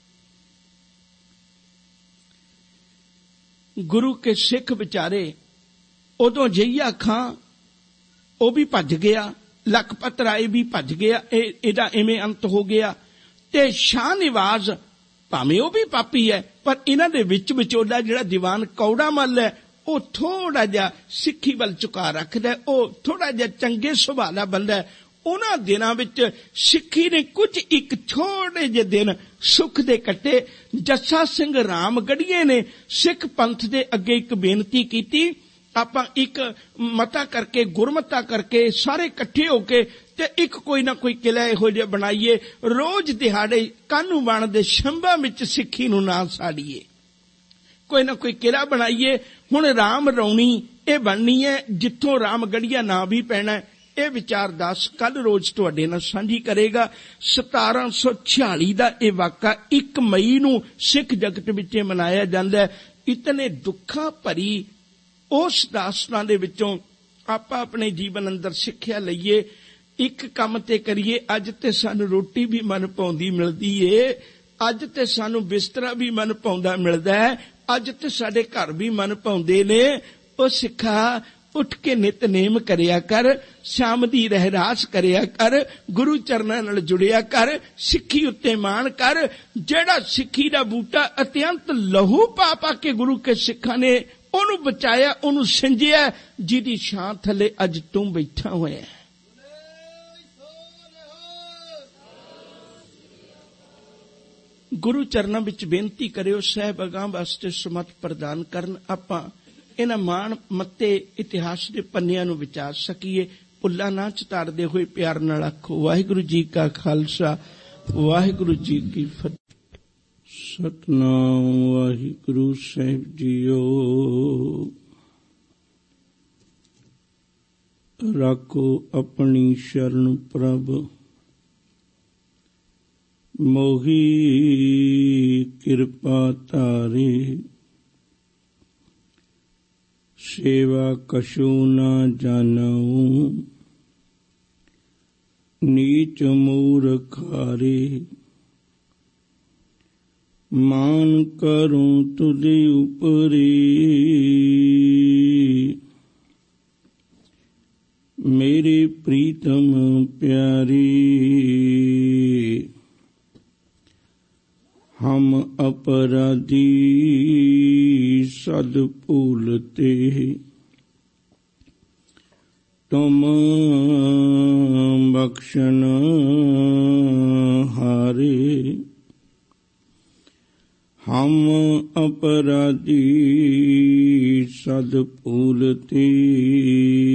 गुरु के सिख बेचारे उदों जईया खां वो भी भज गया, लखपत राय भी भज गया, एदा इवें अंत हो गया। ते शाह निवाज भावें वो भी पापी है, पर इन्हां दे विच विचोला जिहड़ा दीवान कौड़ा मल है वो थोड़ा जिहा सिक्खी वल झुका रखदा है, वो थोड़ा जिहा चंगे सुभाਅ दा बंदा है। उन्हां दिनां विच सिक्खी ने कुछ एक थोड़े जे दिन सुख दे कट्टे। जस्सा सिंह रामगढ़ीए ने सिख पंथ दे अगे एक बेनती कीती, आपां एक मता करके गुरमता करके सारे इकट्ठे होके ते एक कोई ना कोई किला इहो जिहा बनाईए, रोज दिहाड़े कानू बण दे शंभा विच सिक्खी नूं ना साड़ीए, कोई ना कोई किला बनाईए। हुण राम रौणी ये बननी है जिथों रामगढ़िया ना भी पैना है। ये विचार दास कल रोज तुहाडे नाल सांझी करेगा। सतारां सौ छियाली दा ये वाक़ा एक मई नूं सिख जगत विच मनाया जांदा है। इतने दुखां भरी उस दास्तां दे विचों आपां अपने जीवन अंदर सिੱਖਿਆ लईए, एक काम ते करिए। अज ते सानू रोटी भी मन पाउंदी मिलदी है, अज ते सानू बिस्तरा भी मन पाउंदा मिलदा है, अज ते साडे घर भी मन पाउंदे ने। ओ सिखा उठ के नितनेम करिया कर, शाम दी रहरास करिया कर, गुरु चरनां नाल जुड़िया कर, सिੱਖੀ उत्ते मान कर। जेड़ा सिੱਖੀ दा बूटा अत्यंत लहू पा पा के गुरु के सिखां ने ओनू बचाया, ओनू संजिया, जिहदी छां थले अज तू बैठा होया है। गुरु चरनां विच बेनती करियो साहिब अगां वास्ते समत प्रदान करन, आपां इन्हां माण मत्ते इतिहास दे पन्नियां नूं विचार सकीए। भुल्लां ना चतारदे होए प्यार नाल आखो वाहिगुरू जी का खालसा वाहिगुरू जी की फतेह। सतनाम वाहिगुरू साहिब जीओ। राखो अपनी शरण प्रभ मोही कृपा तारे। सेवा कछु ना जानऊ नीच मूर्खारे। मान करूं तुझे उपरे मेरे प्रीतम प्यारे। हम अपराधी सद भूलते तुम बख्शन हारे। हम अपराधी सद भूलते